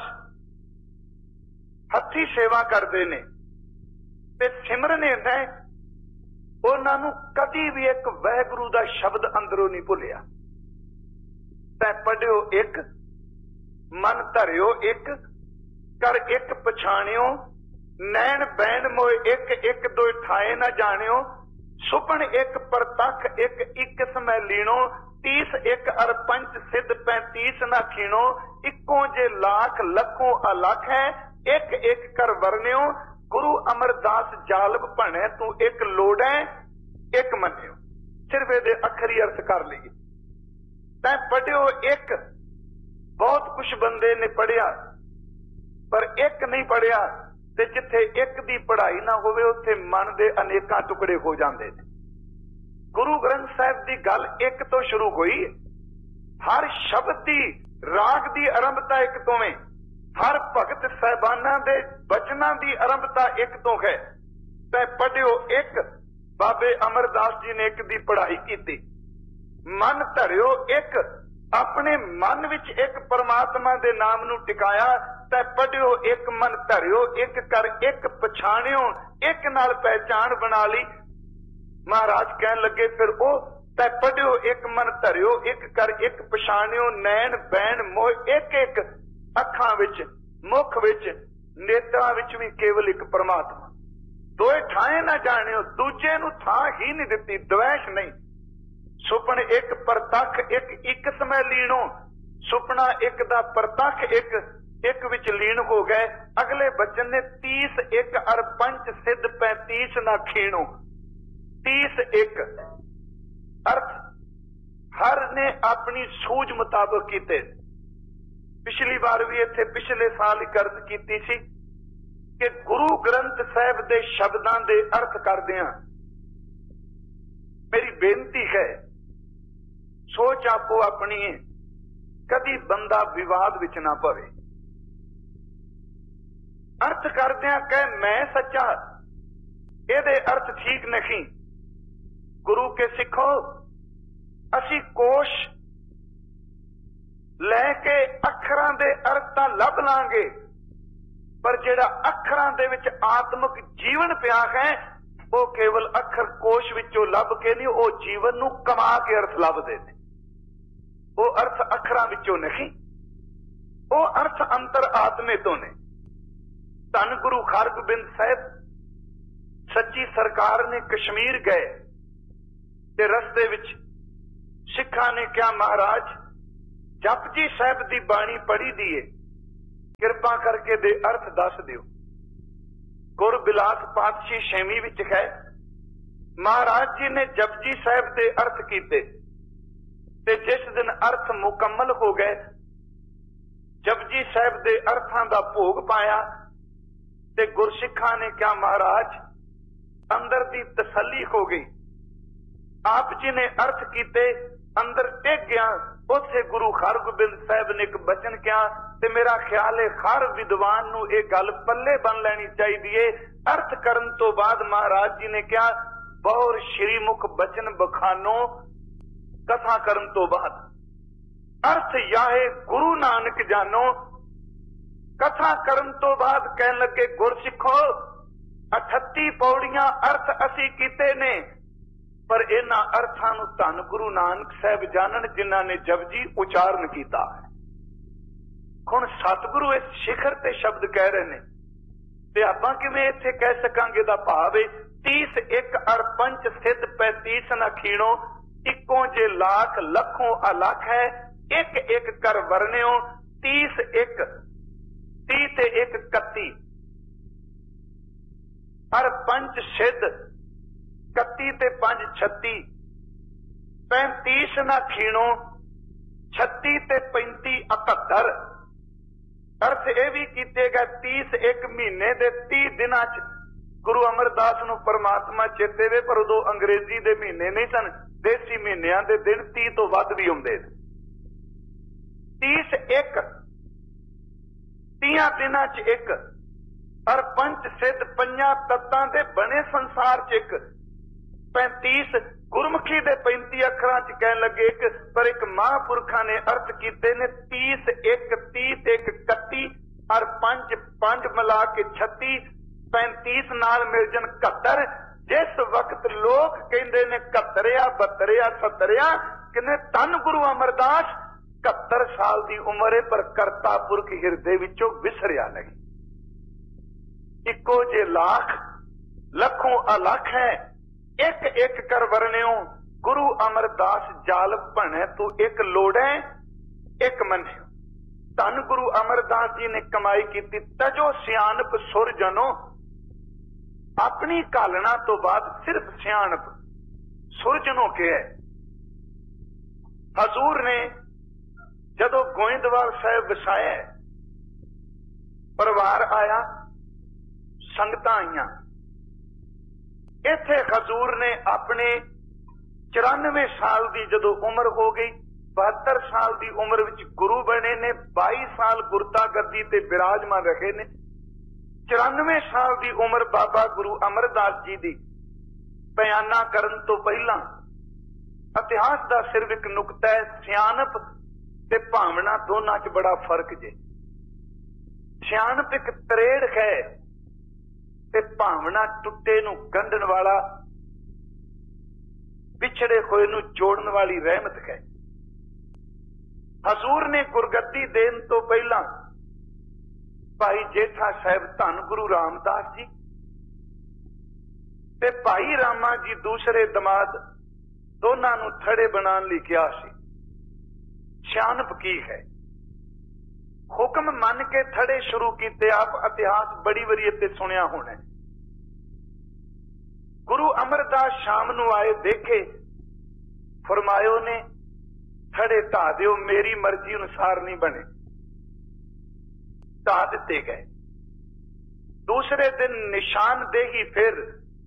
हथी सेवा करते ने ते सिमरन है, उन्होंने कदी भी एक वाहिगुरू का शब्द अंदरों नहीं भुलिया। तै पढ़ियो एक, मन धरियो एक, कर एक पछाणियो, नैन बैन मोए एक, एक दो ठाए न जानियो, सुपन एक परतख एक, इक्स मैं लीनो, 30 एक अर पंच सिद्ध 35 ना खीणो, इको जे लाख लखों अलख है, एक एक कर वरनियो, गुरु अमरदास जालब भणे तू एक लोड़ै एक मनियो। सिर्फ ये अखरी अर्थ कर लीए। तैं पढ़ियो एक, बहुत कुछ बंदे ने पढ़िया पर एक नहीं पढ़िया, ते जिथे एक दी पढ़ाई ना होवे उत्थे मन दे अनेकां टुकड़े हो जांदे ने। गुरु ग्रंथ साहिब की गल एक तो शुरू हुई, हर शब्द की राग की आरंभता एक तो है, हर भगत साहबाना दे बचना की आरंभता एक तो है। तै पढ़ियो एक, बाबे अमरदास जी ने एक दी पढ़ाई की। मन धरियो एक, अपने मन विच एक परमात्मा दे नाम नू टिकाया। तै पढ़ियो एक, मन धरियो एक, कर एक पछाणियो, एक नाल पहचान बना ली। महाराज कहन लगे फिर ओ, तै पढ़ियो एक, मन धरियो एक, कर एक पछाणियो, नैन बैन मोह एक एक, अखां विच मुख विच ਨੇਤਰਾਂ ਵਿੱਚ ਵੀ ਕੇਵਲ ਇੱਕ ਪਰਮਾਤਮਾ। ਦੋਏ ਠਾਏ ਨਾ ਜਾਣਿਓ, ਦੂਜੇ ਨੂੰ ਥਾਂ ਹੀ ਨਹੀਂ ਦਿੱਤੀ, ਦਵੈਸ਼ ਨਹੀਂ। ਸੁਪਨ ਇੱਕ ਪ੍ਰਤੱਖ ਇੱਕ, ਇੱਕ ਸਮੇਂ ਲੀਣੋ। ਸੁਪਨਾ ਇੱਕ ਦਾ ਪ੍ਰਤੱਖ ਇੱਕ, ਇੱਕ ਵਿੱਚ ਲੀਨ ਹੋ ਗਏ। ਅਗਲੇ ਬਚਨ ਨੇ 30 ਇੱਕ ਅਰ ਪੰਚ ਸਿੱਧ 35 ਨਾ ਖੀਣੋ। 30 ਇੱਕ ਅਰਥ ਹਰ ਨੇ ਆਪਣੀ ਸੂਝ ਮੁਤਾਬਕ ਕੀਤੇ। ਪਿਛਲੀ ਵਾਰ ਵੀ ਇੱਥੇ ਪਿਛਲੇ ਸਾਲ ਹੀ ਅਰਥ ਕੀਤੀ ਸੀ ਕਿ ਗੁਰੂ ਗ੍ਰੰਥ ਸਾਹਿਬ ਦੇ ਸ਼ਬਦਾਂ ਦੇ ਅਰਥ ਕਰਦਿਆਂ ਮੇਰੀ ਬੇਨਤੀ ਹੈ, ਸੋਚ ਆਪੋ ਆਪਣੀ ਹੈ, ਕਦੀ ਬੰਦਾ ਵਿਵਾਦ ਵਿੱਚ ਨਾ ਪਵੇ। ਅਰਥ ਕਰਦਿਆਂ ਕਹੇ ਮੈਂ ਸੱਚਾ, ਇਹਦੇ ਅਰਥ ਠੀਕ ਨਹੀਂ। ਗੁਰੂ ਕੇ ਸਿੱਖੋ, ਅਸੀਂ ਕੋਸ਼ ਲੈ ਕੇ ਅੱਖਰਾਂ ਦੇ ਅਰਥ ਤਾਂ ਲੱਭ ਲਾਂਗੇ, ਪਰ ਜਿਹੜਾ ਅੱਖਰਾਂ ਦੇ ਵਿੱਚ ਆਤਮਿਕ ਜੀਵਨ ਪਿਆ ਹੈ ਉਹ ਕੇਵਲ ਅੱਖਰ ਕੋਸ਼ ਵਿੱਚੋਂ ਲੱਭ ਕੇ ਨਹੀਂ, ਉਹ ਜੀਵਨ ਨੂੰ ਕਮਾ ਕੇ ਅਰਥ ਲੱਭਦੇ ਨੇ। ਉਹ ਅਰਥ ਅੱਖਰਾਂ ਵਿੱਚੋਂ ਨਹੀਂ, ਉਹ ਅਰਥ ਅੰਤਰ ਆਤਮੇ ਤੋਂ ਨੇ। ਧੰਨ ਗੁਰੂ ਹਰਗੋਬਿੰਦ ਸਾਹਿਬ ਸੱਚੀ ਸਰਕਾਰ ਨੇ ਕਸ਼ਮੀਰ ਗਏ ਤੇ ਰਸਤੇ ਵਿੱਚ ਸਿੱਖਾਂ ਨੇ ਕਿਹਾ ਮਹਾਰਾਜ ਜਪਜੀ ਸਾਹਿਬ ਦੀ ਬਾਣੀ ਪੜ੍ਹੀ ਦੀ ਏ, ਕਿਰਪਾ ਕਰਕੇ ਦੇ ਅਰਥ ਦੱਸ ਦਿਓ। ਗੁਰਬਿਲਾਸ ਪਾਤਸ਼ਾਹੀ ਛੇਵੀਂ ਵਿੱਚ ਹੈ, ਮਹਾਰਾਜ ਜੀ ਨੇ ਜਪਜੀ ਸਾਹਿਬ ਦੇ ਅਰਥ ਕੀਤੇ ਤੇ ਜਿਸ ਦਿਨ ਅਰਥ ਮੁਕੰਮਲ ਹੋ ਗਏ, ਜਪਜੀ ਸਾਹਿਬ ਦੇ ਅਰਥਾਂ ਦਾ ਭੋਗ ਪਾਇਆ ਤੇ ਗੁਰਸਿੱਖਾਂ ਨੇ ਕਿਹਾ ਮਹਾਰਾਜ ਅੰਦਰ ਦੀ ਤਸੱਲੀ ਹੋ ਗਈ। ਆਪ ਜੀ ਨੇ ਅਰਥ ਕੀਤੇ, ਅੰਦਰ ਟਿਕ ਗਿਆ। ਉੱਥੇ ਗੁਰੂ ਹਰਗੋਬਿੰਦ ਸਾਹਿਬ ਨੇ ਇੱਕ ਬਚਨ ਕਿਹਾ ਤੇ ਮੇਰਾ ਖਿਆਲ ਹੈ ਹਰ ਵਿਦਵਾਨ ਨੂੰ ਇਹ ਗੱਲ ਪੱਲੇ ਬੰਨ ਲੈਣੀ ਚਾਹੀਦੀ ਏ। ਅਰਥ ਕਰਨ ਤੋਂ ਬਾਅਦ ਮਹਾਰਾਜ ਜੀ ਨੇ ਕਿਹਾ ਬਹੁਰ ਸ਼੍ਰੀ ਮੁਖ ਬਚਨ ਬਖਾਨੋ। ਕਥਾ ਕਰਨ ਤੋਂ ਬਾਅਦ ਅਰਥ ਯਾਹੇ ਗੁਰੂ ਨਾਨਕ ਜਾਨੋ। ਕਥਾ ਕਰਨ ਤੋਂ ਬਾਅਦ ਕਹਿਣ ਲੱਗੇ ਗੁਰਸਿੱਖੋ 38 ਪੌੜੀਆਂ ਅਰਥ ਅਸੀਂ ਕੀਤੇ ਨੇ, ਪਰ ਇਹਨਾਂ ਅਰਥਾਂ ਨੂੰ ਧੰਨ ਗੁਰੂ ਨਾਨਕ ਸਾਹਿਬ ਜਾਣਨ ਜਿਨ੍ਹਾਂ ਨੇ ਜਪਜੀ ਉਚਾਰਨ ਕੀਤਾ। ਹੁਣ ਸਤਿਗੁਰੂ ਇਸ ਸਿਖਰ ਤੇ ਸ਼ਬਦ ਕਹਿ ਰਹੇ ਨੇ ਤੇ ਆਪਾਂ ਕਿਵੇਂ ਇੱਥੇ ਕਹਿ ਸਕਾਂਗੇ? ਦਾ ਭਾਵ ਹੈ 30 ਇੱਕ ਅਰ ਪੰਚ ਸਿੱਧ 35 ਨਾ ਖੀਣੋ। ਇੱਕੋ ਜੇ ਲੱਖ ਲੱਖੋਂ ਅਲੱਖ ਹੈ, ਇੱਕ ਇੱਕ ਕਰ ਵਰਨਿਓ। 30 ਇੱਕ 30 ਤੇ 1 31 ਅਰ ਪੰਚ ਸਿੱਧ 31 ਤੇ 5 36 35 ਨਾ ਖੀਣੋ। 36 ਤੇ 35 71 ਅਰਥ ਇਹ ਵੀ ਕੀਤੇ ਗਏ 30 ਇੱਕ ਮਹੀਨੇ ਦੇ 30 ਦਿਨਾਂ ਚ। ਗੁਰੂ ਅਮਰਦਾਸ ਨੂੰ ਪਰਮਾਤਮਾ ਚੇਤੇ ਵੇ, ਪਰ ਉਦੋਂ ਅੰਗਰੇਜ਼ੀ ਦੇ ਮਹੀਨੇ ਨਹੀਂ ਸਨ, ਦੇਸੀ ਮਹੀਨਿਆਂ ਦੇ ਦਿਨ 30 ਤੋਂ ਵੱਧ ਵੀ ਹੁੰਦੇ ਨੇ। 30 ਇੱਕ 30 ਦਿਨਾਂ ਚ ਇੱਕ ਅਰ ਪੰਚ ਸਿੱਧ 5 ਤੱਤਾਂ ਦੇ ਬਣੇ ਸੰਸਾਰ ਚ ਇੱਕ। 35 ਗੁਰਮੁਖੀ ਦੇ 35 ਅੱਖਰਾਂ ਚ ਕਹਿਣ ਲੱਗੇ ਇੱਕ, ਪਰ ਇੱਕ ਮਹਾਂਪੁਰਖਾਂ ਨੇ ਅਰਥ ਕੀਤੇ ਨੇ 30 ਇੱਕ 30 ਤੇ 1 31 ਅਰ 5 ਮਿਲਾ ਕੇ 36 35 ਨਾਲ ਮਿਲ ਜਨ 71। ਜਿਸ ਵਕਤ ਲੋਕ ਕਹਿੰਦੇ ਨੇ 71 72 70 ਕਿੰਨੇ ਧੰਨ ਗੁਰੂ ਅਮਰਦਾਸ 71 ਸਾਲ ਦੀ ਉਮਰ ਹੈ, ਪਰ ਕਰਤਾ ਪੁਰਖ ਹਿਰਦੇ ਵਿੱਚੋਂ ਵਿਸਰਿਆ ਨਹੀਂ। ਇੱਕੋ ਜੇ ਲੱਖ ਲੱਖੋਂ ਅਲੱਖ ਹੈ, ਇੱਕ ਇੱਕ ਕਰ ਵਰਨਿਓ। ਗੁਰੂ ਅਮਰਦਾਸ ਜਾਲ ਭਣੇ ਤੂੰ ਇੱਕ ਲੋੜੈ ਇੱਕ ਮੰਨਿਓ। ਧੰਨ ਗੁਰੂ ਅਮਰਦਾਸ ਜੀ ਨੇ ਕਮਾਈ ਕੀਤੀ ਤਜੋ ਸਿਆਣਪ ਸੁਰ ਜਨੋ। ਆਪਣੀ ਘਾਲਣਾ ਤੋਂ ਬਾਅਦ ਸਿਰਫ ਸਿਆਣਪ ਸੁਰਜਨੋਂ ਕਿਹਾ। ਹਜ਼ੂਰ ਨੇ ਜਦੋਂ ਗੋਇੰਦਵਾਲ ਸਾਹਿਬ ਵਸਾਇਆ, ਪਰਿਵਾਰ ਆਇਆ, ਸੰਗਤਾਂ ਆਈਆਂ। ਇੱਥੇ ਹਜ਼ੂਰ ਨੇ ਆਪਣੇ 94 ਸਾਲ ਦੀ ਜਦੋਂ ਉਮਰ ਹੋ ਗਈ, 72 ਸਾਲ ਦੀ ਉਮਰ ਵਿੱਚ ਗੁਰੂ ਬਣੇ ਨੇ। 22 ਸਾਲ ਗੁਰਤਾ ਗੱਦੀ ਤੇ ਬਿਰਾਜਮਾਨ ਰਹੇ ਨੇ। 94 ਸਾਲ ਦੀ ਉਮਰ ਬਾਬਾ ਗੁਰੂ ਅਮਰਦਾਸ ਜੀ ਦੀ। ਬਿਆਨਾ ਕਰਨ ਤੋਂ ਪਹਿਲਾਂ ਇਤਿਹਾਸ ਦਾ ਸਿਰਫ ਇੱਕ ਨੁਕਤਾ ਹੈ, ਸਿਆਣਪ ਤੇ ਭਾਵਨਾ ਦੋਨਾਂ 'ਚ ਬੜਾ ਫਰਕ ਜੇ। ਸਿਆਣਪ ਇੱਕ ਤਰੇੜ ਹੈ ਤੇ ਭਾਵਨਾ ਟੁੱਟੇ ਨੂੰ ਗੰਢਣ ਵਾਲਾ, ਵਿਛੜੇ ਹੋਏ ਨੂੰ ਜੋੜਨ ਵਾਲੀ ਰਹਿਮਤ ਹੈ। ਹਜ਼ੂਰ ਨੇ ਗੁਰਗੱਦੀ ਦੇਣ ਤੋਂ ਪਹਿਲਾਂ ਭਾਈ ਜੇਠਾ ਸਾਹਿਬ ਧੰਨ ਗੁਰੂ ਰਾਮਦਾਸ ਜੀ ਤੇ ਭਾਈ ਰਾਮਾ ਜੀ ਦੂਸਰੇ ਦਮਾਦ ਦੋਨਾਂ ਨੂੰ ਥੜੇ ਬਣਾਉਣ ਲਈ ਕਿਹਾ ਸੀ। ਸਿਆਣਪ ਕੀ ਹੈ? ਹੁਕਮ ਮੰਨ ਕੇ ਥੜੇ ਸ਼ੁਰੂ ਕੀਤੇ। ਆਪ ਇਤਿਹਾਸ ਬੜੀ ਵਾਰੀ ਇੱਥੇ ਸੁਣਿਆ ਹੋਣਾ। ਗੁਰੂ ਅਮਰਦਾਸ ਸ਼ਾਮ ਨੂੰ ਆਏ, ਦੇਖੇ, ਫਰਮਾਇਓ ਨੇ ਥੜੇ ਢਾ ਦਿਓ, ਮੇਰੀ ਮਰਜ਼ੀ ਅਨੁਸਾਰ ਨਹੀਂ ਬਣੇ। ਢਾ ਦਿੱਤੇ ਗਏ। ਦੂਸਰੇ ਦਿਨ ਨਿਸ਼ਾਨਦੇਹੀ, ਫਿਰ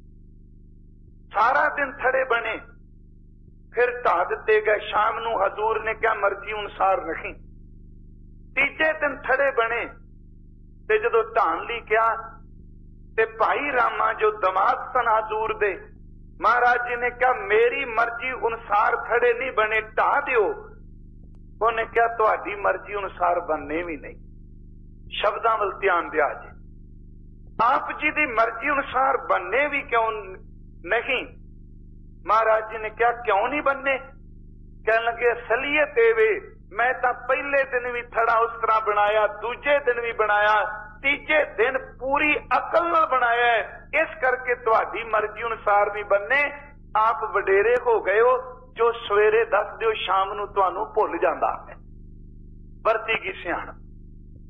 ਸਾਰਾ ਦਿਨ ਥੜੇ ਬਣੇ, ਫਿਰ ਢਾ ਦਿੱਤੇ ਗਏ। ਸ਼ਾਮ ਨੂੰ ਹਜ਼ੂਰ ਨੇ ਕਿਹਾ ਮਰਜ਼ੀ ਅਨੁਸਾਰ ਨਹੀਂ। ਤੀਜੇ ਦਿਨ ਥੜੇ ਬਣੇ ਤੇ ਜਦੋਂ ਢਾਣ ਲਈ ਕਿਹਾ ਤੇ ਭਾਈ ਰਾਮਾ ਜੋ ਦਮਾਦ ਸਨ ਹਜ਼ੂਰ ਦੇ, ਮਹਾਰਾਜ ਜੀ ਨੇ ਕਿਹਾ ਮੇਰੀ ਮਰਜ਼ੀ ਅਨੁਸਾਰ ਥੜੇ ਨਹੀਂ ਬਣੇ, ਢਾ ਦਿਓ। ਉਹਨੇ ਕਿਹਾ ਤੁਹਾਡੀ ਮਰਜ਼ੀ ਅਨੁਸਾਰ ਬਣਨੇ ਵੀ ਨਹੀਂ। ਸ਼ਬਦਾਂ ਵੱਲ ਧਿਆਨ ਦਿਆ ਜੀ। ਆਪ ਜੀ ਦੀ ਮਰਜ਼ੀ ਅਨੁਸਾਰ ਬਣਨੇ ਵੀ ਕਿਉਂ ਨਹੀਂ? ਮਹਾਰਾਜ ਜੀ ਨੇ ਕਿਹਾ ਕਿਉਂ ਨਹੀਂ ਬਣਨੇ? ਕਹਿਣ ਲੱਗੇ ਅਸਲੀਅਤ ਇਹ ਵੇ, ਮੈਂ ਤਾਂ ਪਹਿਲੇ ਦਿਨ ਵੀ ਥੜਾ ਉਸ ਤਰ੍ਹਾਂ ਬਣਾਇਆ, ਦੂਜੇ ਦਿਨ ਵੀ ਬਣਾਇਆ, ਤੀਜੇ ਦਿਨ ਪੂਰੀ ਅਕਲ ਨਾਲ ਬਣਾਇਆ, ਇਸ ਕਰਕੇ ਤੁਹਾਡੀ ਮਰਜ਼ੀ ਅਨੁਸਾਰ ਨਹੀਂ ਬਣਨੇ। ਆਪ ਵਡੇਰੇ ਹੋ ਗਏ ਹੋ, ਜੋ ਸਵੇਰੇ ਦੱਸ ਦਿਓ ਸ਼ਾਮ ਨੂੰ ਤੁਹਾਨੂੰ ਭੁੱਲ ਜਾਂਦਾ ਹੈ। ਵਰਤੀ ਕੀ ਸਿਆਣਪ।